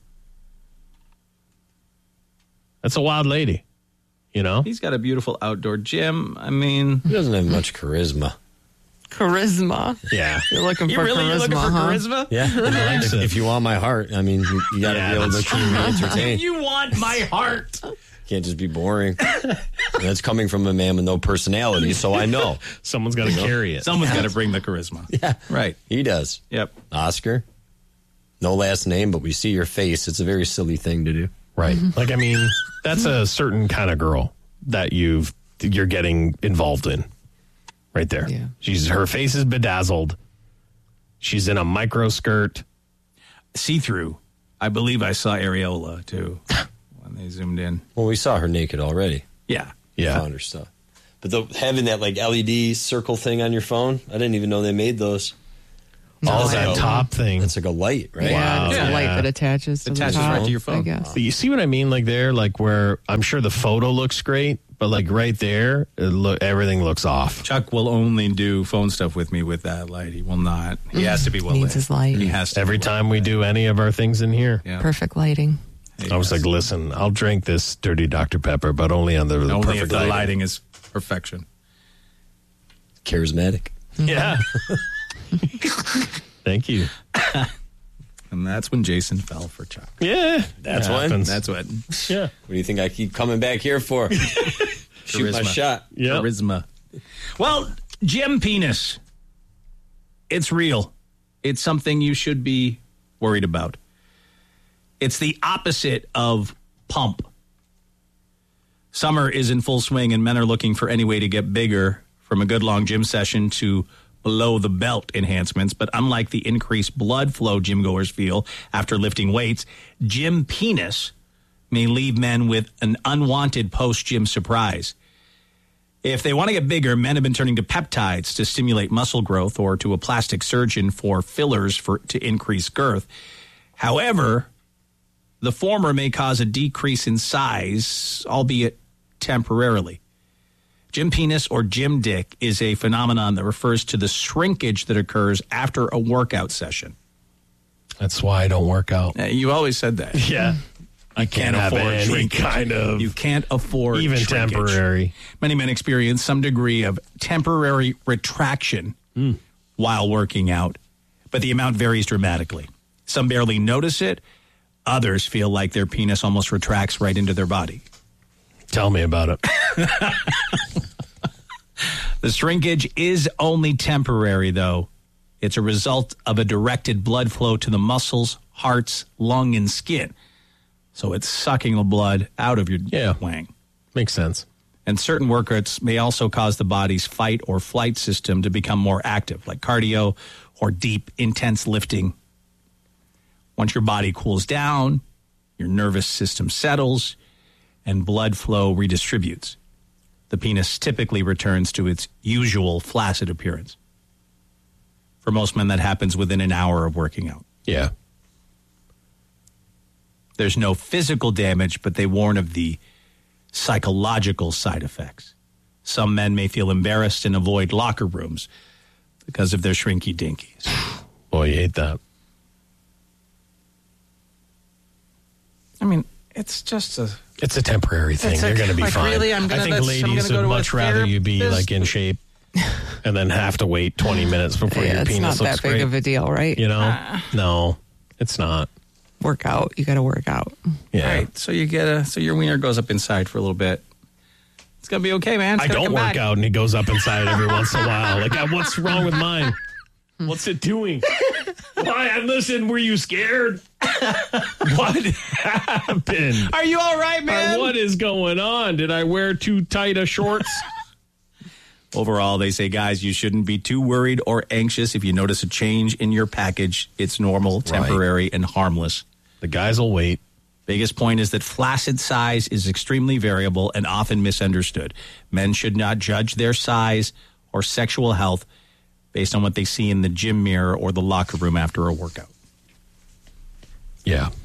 Speaker 2: that's a wild lady. You know,
Speaker 1: He's got a beautiful outdoor gym. I mean,
Speaker 11: He doesn't have much charisma.
Speaker 4: Charisma.
Speaker 2: Yeah.
Speaker 4: You're looking
Speaker 1: You
Speaker 4: for
Speaker 1: really-
Speaker 4: charisma,
Speaker 1: you're looking for
Speaker 4: huh?
Speaker 1: charisma?
Speaker 11: Yeah. if, if you want my heart, I mean, you, you got to
Speaker 2: Yeah,
Speaker 11: be able to
Speaker 2: that's
Speaker 11: keep me entertained.
Speaker 1: You want my heart.
Speaker 11: Can't just be boring. And that's coming from a man with no personality, so I know.
Speaker 2: Someone's got to carry it.
Speaker 1: Someone's got to bring the charisma.
Speaker 11: Yeah.
Speaker 1: Right.
Speaker 11: He does.
Speaker 1: Yep.
Speaker 11: Oscar, no last name, but we see your face. It's a very silly thing to do.
Speaker 2: Right. Like, I mean, that's a certain kind of girl that you've you're getting involved in. Right there.
Speaker 4: Yeah.
Speaker 2: She's her face is bedazzled. She's in a micro skirt.
Speaker 1: See-through. I believe I saw areola, too, when they zoomed in.
Speaker 11: Well, we saw her naked already.
Speaker 1: Yeah.
Speaker 2: Yeah.
Speaker 11: Found her stuff. But the, having that like L E D circle thing on your phone, I didn't even know they made those.
Speaker 2: All
Speaker 4: No,
Speaker 2: that
Speaker 4: I-
Speaker 2: top thing.
Speaker 11: It's like a light, right?
Speaker 4: Yeah, it's
Speaker 1: Yeah.
Speaker 4: a light that attaches to
Speaker 1: Attaches
Speaker 4: the top,
Speaker 1: right to your phone.
Speaker 4: I guess.
Speaker 2: But you see what I mean? Like there, like where I'm sure the photo looks great, but like right there, it look, everything looks off.
Speaker 1: Chuck will only do phone stuff with me with that light. He will not. He has to be well
Speaker 4: Needs
Speaker 1: lit.
Speaker 4: his light.
Speaker 1: He has to.
Speaker 2: Every
Speaker 1: be well
Speaker 2: time we
Speaker 1: lit.
Speaker 2: do any of our things in here,
Speaker 1: Yeah.
Speaker 4: Perfect lighting.
Speaker 1: He
Speaker 2: I was
Speaker 1: has
Speaker 2: like,
Speaker 1: to.
Speaker 2: listen, I'll drink this dirty Doctor Pepper, but only under the
Speaker 1: only
Speaker 2: perfect
Speaker 1: if the
Speaker 2: lighting.
Speaker 1: lighting is perfection.
Speaker 11: Charismatic.
Speaker 2: Yeah. Thank you.
Speaker 1: And that's when Jason fell for Chuck.
Speaker 2: Yeah.
Speaker 11: That's
Speaker 2: that
Speaker 11: when?
Speaker 2: happens.
Speaker 1: That's what.
Speaker 2: Yeah.
Speaker 11: What do you think I keep coming back here for? Shoot my
Speaker 1: Charisma.
Speaker 11: shot.
Speaker 2: Yep.
Speaker 1: Charisma. Well, Jim Penis. It's real. It's something you should be worried about. It's the opposite of pump. Summer is in full swing, and men are looking for any way to get bigger, from a good long gym session to below the belt enhancements. But unlike the increased blood flow gym goers feel after lifting weights, Jim Penis may leave men with an unwanted post-gym surprise. If they want to get bigger, men have been turning to peptides to stimulate muscle growth or to a plastic surgeon for fillers for to increase girth. However, the former may cause a decrease in size, albeit temporarily. Jim Penis or Jim Dick is a phenomenon that refers to the shrinkage that occurs after a workout session.
Speaker 2: That's why I don't work out.
Speaker 1: Uh, you always said that.
Speaker 2: Yeah. I
Speaker 1: can't
Speaker 2: can't have
Speaker 1: afford
Speaker 2: any
Speaker 1: shrinkage.
Speaker 2: kind of
Speaker 1: You can't afford
Speaker 2: even
Speaker 1: shrinkage.
Speaker 2: temporary.
Speaker 1: Many men experience some degree of temporary retraction while working out, but the amount varies dramatically. Some barely notice it. Others feel like their penis almost retracts right into their body.
Speaker 2: Tell me about it.
Speaker 1: The shrinkage is only temporary, though. It's a result of a directed blood flow to the muscles, hearts, lung, and skin. So it's sucking the blood out of your
Speaker 2: Yeah.
Speaker 1: wang.
Speaker 2: Makes sense.
Speaker 1: And certain workouts may also cause the body's fight or flight system to become more active, like cardio or deep, intense lifting. Once your body cools down, your nervous system settles, and blood flow redistributes. The penis typically returns to its usual flaccid appearance. For most men, that happens within an hour of working out.
Speaker 2: Yeah.
Speaker 1: There's no physical damage, but they warn of the psychological side effects. Some men may feel embarrassed and avoid locker rooms because of their shrinky dinkies.
Speaker 2: Boy, you hate that.
Speaker 1: I mean, it's just a...
Speaker 2: It's a temporary thing.
Speaker 1: It's a-
Speaker 2: You're going to be
Speaker 1: like,
Speaker 2: fine.
Speaker 1: really? I'm gonna-
Speaker 2: I think
Speaker 1: that's- I'm
Speaker 2: ladies
Speaker 1: gonna go
Speaker 2: would
Speaker 1: to a
Speaker 2: much rather you be
Speaker 1: therapist?
Speaker 2: like in shape and then have to wait twenty minutes before
Speaker 4: Yeah,
Speaker 2: your
Speaker 4: it's
Speaker 2: penis
Speaker 4: not
Speaker 2: looks
Speaker 4: that big
Speaker 2: great.
Speaker 4: of a deal, right?
Speaker 2: You know?
Speaker 1: Uh.
Speaker 2: No, it's not.
Speaker 4: Work out. You got to work out.
Speaker 2: Yeah.
Speaker 1: Right, so you get a... So your wiener goes up inside for a little bit. It's going to be okay, man. It's
Speaker 2: I
Speaker 1: gonna
Speaker 2: don't
Speaker 1: come
Speaker 2: work
Speaker 1: back.
Speaker 2: out and it goes up inside every once in a while. Like, uh, what's wrong with mine? What's it doing? Why? I listen. Were you scared? What happened?
Speaker 1: Are you all right, man?
Speaker 2: Or what is going on? Did I wear too tight a shorts?
Speaker 1: Overall, they say, guys, you shouldn't be too worried or anxious if you notice a change in your package. It's normal, temporary, and harmless.
Speaker 2: The guys will wait.
Speaker 1: Biggest point is that flaccid size is extremely variable and often misunderstood. Men should not judge their size or sexual health based on what they see in the gym mirror or the locker room after a workout.
Speaker 2: Yeah.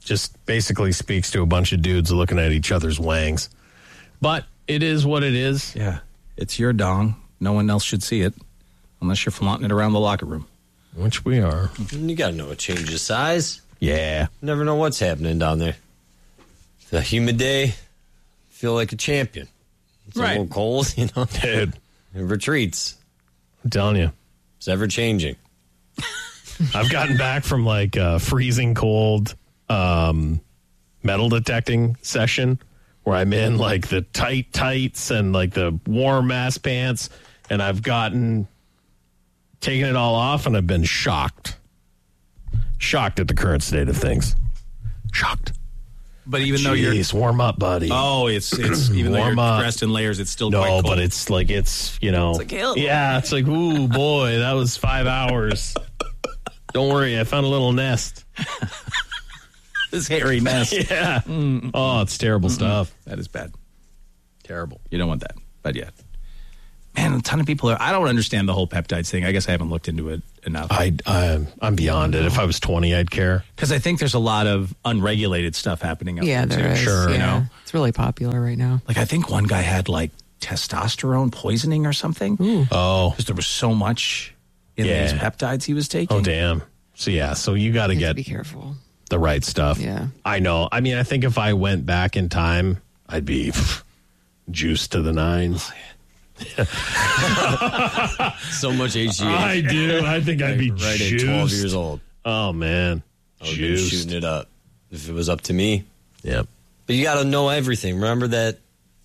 Speaker 2: just basically speaks to a bunch of dudes looking at each other's wangs. But it is what it is.
Speaker 1: Yeah. It's your dong. No one else should see it unless you're flaunting it around the locker room.
Speaker 2: Which we are.
Speaker 11: You got to know it changes size.
Speaker 2: Yeah.
Speaker 11: Never know what's happening down there. It's a humid day. Feel like a champion. It's
Speaker 1: Right.
Speaker 11: a little cold, you know.
Speaker 2: Dude.
Speaker 11: It retreats.
Speaker 2: I'm telling you.
Speaker 11: It's ever changing.
Speaker 2: I've gotten back from like a freezing cold um, metal detecting session where I'm in like the tight tights and like the warm ass pants, and I've gotten taken it all off, and I've been shocked. Shocked at the current state of things. Shocked.
Speaker 1: But even though you're
Speaker 2: Jeez, warm up, buddy.
Speaker 1: Oh, it's it's even though
Speaker 2: Warm
Speaker 1: you're
Speaker 2: up.
Speaker 1: dressed in layers, it's still
Speaker 2: No,
Speaker 1: quite cold.
Speaker 2: but it's like it's you know,
Speaker 1: It's like, ew.
Speaker 2: yeah, it's like ooh boy, that was five hours. Don't worry, I found a little nest.
Speaker 1: This hairy nest.
Speaker 2: Yeah. Oh, it's terrible
Speaker 1: Mm-mm.
Speaker 2: stuff.
Speaker 1: That is bad.
Speaker 2: Terrible.
Speaker 1: You don't want that. But yeah. Man, a ton of people are. I don't understand the whole peptides thing. I guess I haven't looked into it enough.
Speaker 2: I, I I'm beyond it. If I was twenty, I'd care.
Speaker 1: Because I think there's a lot of unregulated stuff happening out
Speaker 4: Yeah,
Speaker 1: there,
Speaker 4: there
Speaker 1: too.
Speaker 4: is.
Speaker 1: Sure.
Speaker 4: Yeah.
Speaker 1: You know?
Speaker 4: It's really popular right now.
Speaker 1: Like, I think one guy had, like, testosterone poisoning or something.
Speaker 2: Oh.
Speaker 1: Because there was so much in
Speaker 2: Yeah.
Speaker 1: these peptides he was taking.
Speaker 2: Oh, damn. So, yeah, so you got to get
Speaker 4: Be careful.
Speaker 2: the right stuff.
Speaker 4: Yeah.
Speaker 2: I know. I mean, I think if I went back in time, I'd be pff, juiced to the nines.
Speaker 11: So much H G H.
Speaker 2: I do. I think I'd be
Speaker 11: right
Speaker 2: juiced.
Speaker 11: at twelve years old.
Speaker 2: Oh, man.
Speaker 11: I would have been
Speaker 2: Juiced.
Speaker 11: shooting it up if it was up to me.
Speaker 2: Yep.
Speaker 11: But you got to know everything. Remember that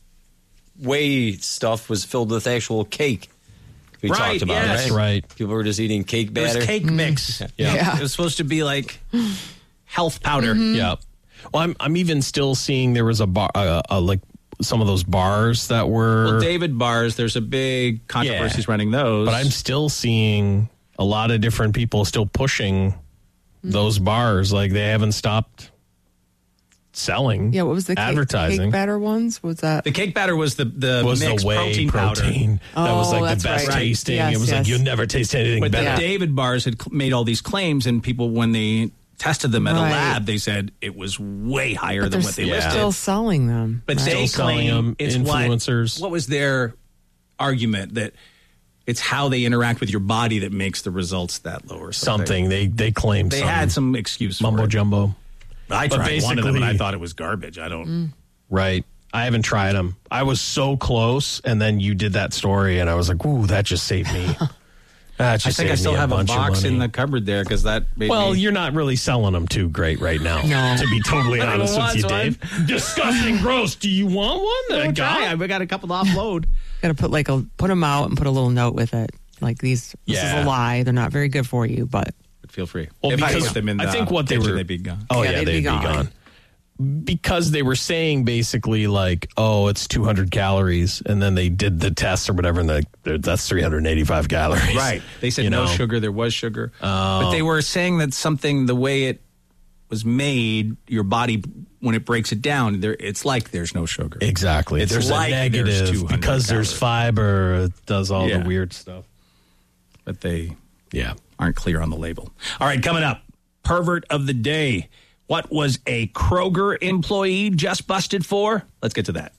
Speaker 11: whey stuff was filled with actual cake. We
Speaker 1: Right,
Speaker 11: talked about
Speaker 1: yes.
Speaker 11: it,
Speaker 2: That's right.
Speaker 11: People were just eating cake
Speaker 1: It
Speaker 11: batter.
Speaker 1: was cake mix.
Speaker 2: Yeah.
Speaker 1: It was supposed to be like health powder.
Speaker 2: Yep. Well, I'm I'm even still seeing there was a bar, uh, uh, like some of those bars that were.
Speaker 1: Well, David bars, there's a big controversy
Speaker 2: Yeah.
Speaker 1: running those.
Speaker 2: But I'm still seeing a lot of different people still pushing those bars. Like they haven't stopped selling.
Speaker 4: Yeah, what was the cake,
Speaker 2: advertising?
Speaker 4: cake batter ones? Was that
Speaker 1: The cake batter was the the
Speaker 2: was
Speaker 1: mixed
Speaker 2: the whey
Speaker 1: protein,
Speaker 2: protein,
Speaker 1: powder.
Speaker 2: that was
Speaker 4: Oh,
Speaker 2: like the
Speaker 4: that's
Speaker 2: best
Speaker 4: right.
Speaker 2: tasting.
Speaker 4: Yes,
Speaker 2: it was like
Speaker 4: yes.
Speaker 2: you'll never taste anything
Speaker 1: But
Speaker 2: better.
Speaker 1: the David bars had cl- made all these claims, and people, when they tested them at a
Speaker 4: Right.
Speaker 1: lab, they said it was way higher
Speaker 4: but
Speaker 1: than
Speaker 4: they're
Speaker 1: what they
Speaker 2: yeah.
Speaker 1: listed.
Speaker 4: still selling them.
Speaker 1: But
Speaker 4: right?
Speaker 1: they
Speaker 2: Still selling
Speaker 1: claim
Speaker 2: them,
Speaker 1: it's
Speaker 2: influencers.
Speaker 1: What, what was their argument? That it's how they interact with your body that makes the results that low or something.
Speaker 2: something they they claimed
Speaker 1: They
Speaker 2: some
Speaker 1: had some excuse for
Speaker 2: mumbo
Speaker 1: it.
Speaker 2: jumbo.
Speaker 1: I
Speaker 2: But
Speaker 1: tried one of them and I
Speaker 2: basically-
Speaker 1: thought it was garbage. I don't.
Speaker 2: Right. I haven't tried them. I was so close, and then you did that story, and I was like, "Ooh, that just saved me." That
Speaker 1: I
Speaker 2: just
Speaker 1: think I
Speaker 2: saved
Speaker 1: still
Speaker 2: me
Speaker 1: have a
Speaker 2: bunch of
Speaker 1: box in
Speaker 2: money.
Speaker 1: the cupboard there because that made
Speaker 2: Well,
Speaker 1: me.
Speaker 2: you're not really selling them too great right now.
Speaker 4: No.
Speaker 2: To be totally
Speaker 1: I don't
Speaker 2: honest with
Speaker 1: want
Speaker 2: you,
Speaker 1: one.
Speaker 2: Dave. Disgusting, gross. Do you want one?
Speaker 1: Don't
Speaker 2: Uh,
Speaker 1: try.
Speaker 2: God?
Speaker 1: I got a couple to offload.
Speaker 4: Got to put like a put them out and put a little note with it. Like these, this
Speaker 2: Yeah.
Speaker 4: is a lie. They're not very good for you, but
Speaker 1: But feel free.
Speaker 2: Well,
Speaker 1: if I
Speaker 2: because
Speaker 1: put them in the
Speaker 2: I think what they
Speaker 1: picture,
Speaker 2: were-
Speaker 1: they'd be gone.
Speaker 2: Oh
Speaker 4: Yeah,
Speaker 2: yeah,
Speaker 4: they'd
Speaker 2: they'd,
Speaker 4: be
Speaker 2: be,
Speaker 4: gone.
Speaker 2: gone. Because they were saying basically like, oh, it's two hundred calories, and then they did the test or whatever, and they're, that's three hundred eighty-five calories.
Speaker 1: Right. They said
Speaker 2: You
Speaker 1: no
Speaker 2: know?
Speaker 1: sugar. There was sugar.
Speaker 2: Oh.
Speaker 1: But they were saying that something, the way it was made, your body, when it breaks it down, there it's like there's no sugar.
Speaker 2: Exactly.
Speaker 1: It's
Speaker 2: there's
Speaker 1: like
Speaker 2: a
Speaker 1: there's
Speaker 2: negative
Speaker 1: two hundred
Speaker 2: because there's
Speaker 1: calories.
Speaker 2: fiber. It does all
Speaker 1: Yeah.
Speaker 2: the weird stuff.
Speaker 1: But they
Speaker 2: Yeah.
Speaker 1: aren't clear on the label. All right, coming up, pervert of the day. What was a Kroger employee just busted for? Let's get to that.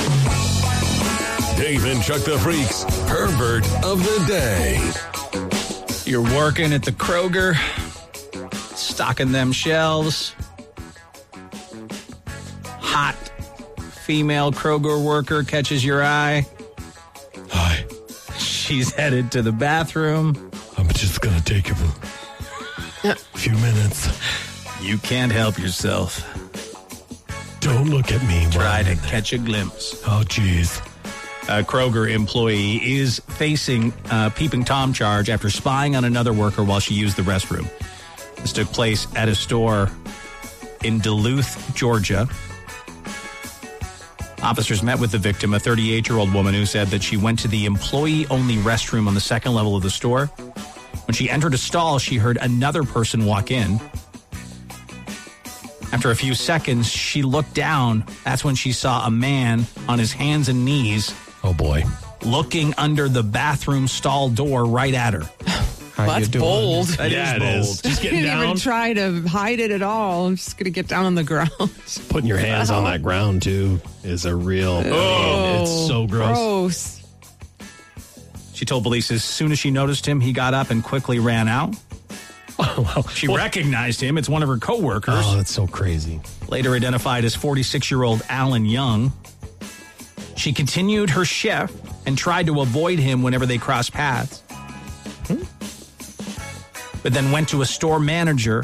Speaker 3: Dave and Chuck the Freak's pervert of the day.
Speaker 1: You're working at the Kroger, stocking them shelves. Hot female Kroger worker catches your eye.
Speaker 2: Hi.
Speaker 1: She's headed to the bathroom.
Speaker 2: I'm just gonna take a few minutes.
Speaker 1: You can't help yourself.
Speaker 2: Don't look at me.
Speaker 1: Try to
Speaker 2: Ryan.
Speaker 1: catch a glimpse.
Speaker 2: Oh, jeez.
Speaker 1: A Kroger employee is facing a peeping Tom charge after spying on another worker while she used the restroom. This took place at a store in Duluth, Georgia. Officers met with the victim, a thirty-eight-year-old woman who said that she went to the employee-only restroom on the second level of the store. When she entered a stall, she heard another person walk in. After a few seconds, she looked down. That's when she saw a man on his hands and knees
Speaker 2: Oh, boy.
Speaker 1: looking under the bathroom stall door right at her.
Speaker 2: How
Speaker 4: Well,
Speaker 2: you
Speaker 4: that's
Speaker 2: doing?
Speaker 4: bold.
Speaker 2: That yeah, it is. Just
Speaker 4: I
Speaker 2: getting
Speaker 4: didn't
Speaker 2: down,
Speaker 4: even try to hide it at all. I'm just going to get down on the ground.
Speaker 2: putting your hands on that ground too is a real. Oh, it's so gross.
Speaker 4: Gross.
Speaker 1: She told police as soon as she noticed him, he got up and quickly ran out. She recognized him. It's one of her coworkers.
Speaker 2: Oh, that's so crazy.
Speaker 1: Later identified as forty-six-year-old Alan Young. She continued her shift and tried to avoid him whenever they crossed paths. Hmm? But then went to a store manager.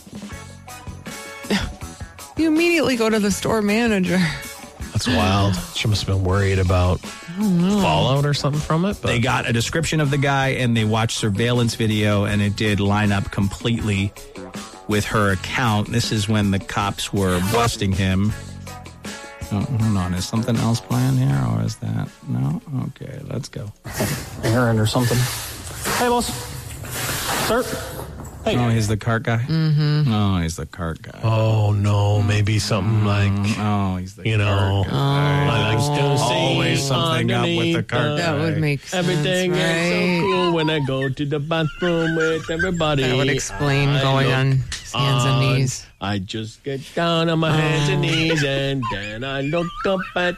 Speaker 4: You immediately go to the store manager.
Speaker 2: That's wild. She must have been worried about fallout or something from it. But.
Speaker 1: They got a description of the guy and they watched surveillance video, and it did line up completely with her account. This is when the cops were busting him. Oh, hold on. Is something else planned here, or is that? No? Okay, let's go.
Speaker 21: Errand or something. Hey, boss. Sir. Hey.
Speaker 1: Oh, he's the cart guy?
Speaker 4: Mm-hmm.
Speaker 1: Oh, he's the cart guy.
Speaker 2: Oh, no. Maybe something like,
Speaker 1: oh, he's the
Speaker 2: you know,
Speaker 1: cart guy.
Speaker 2: I like to see
Speaker 1: always something up with the cart
Speaker 4: That
Speaker 1: guy.
Speaker 4: would make sense,
Speaker 2: Everything
Speaker 4: right?
Speaker 2: is so cool when I go to the bathroom with everybody.
Speaker 4: That would explain
Speaker 2: I
Speaker 4: going
Speaker 2: look
Speaker 4: on hands and
Speaker 2: on-
Speaker 4: knees.
Speaker 2: I just get down on my hands and
Speaker 4: Oh.
Speaker 2: knees, and then I look up at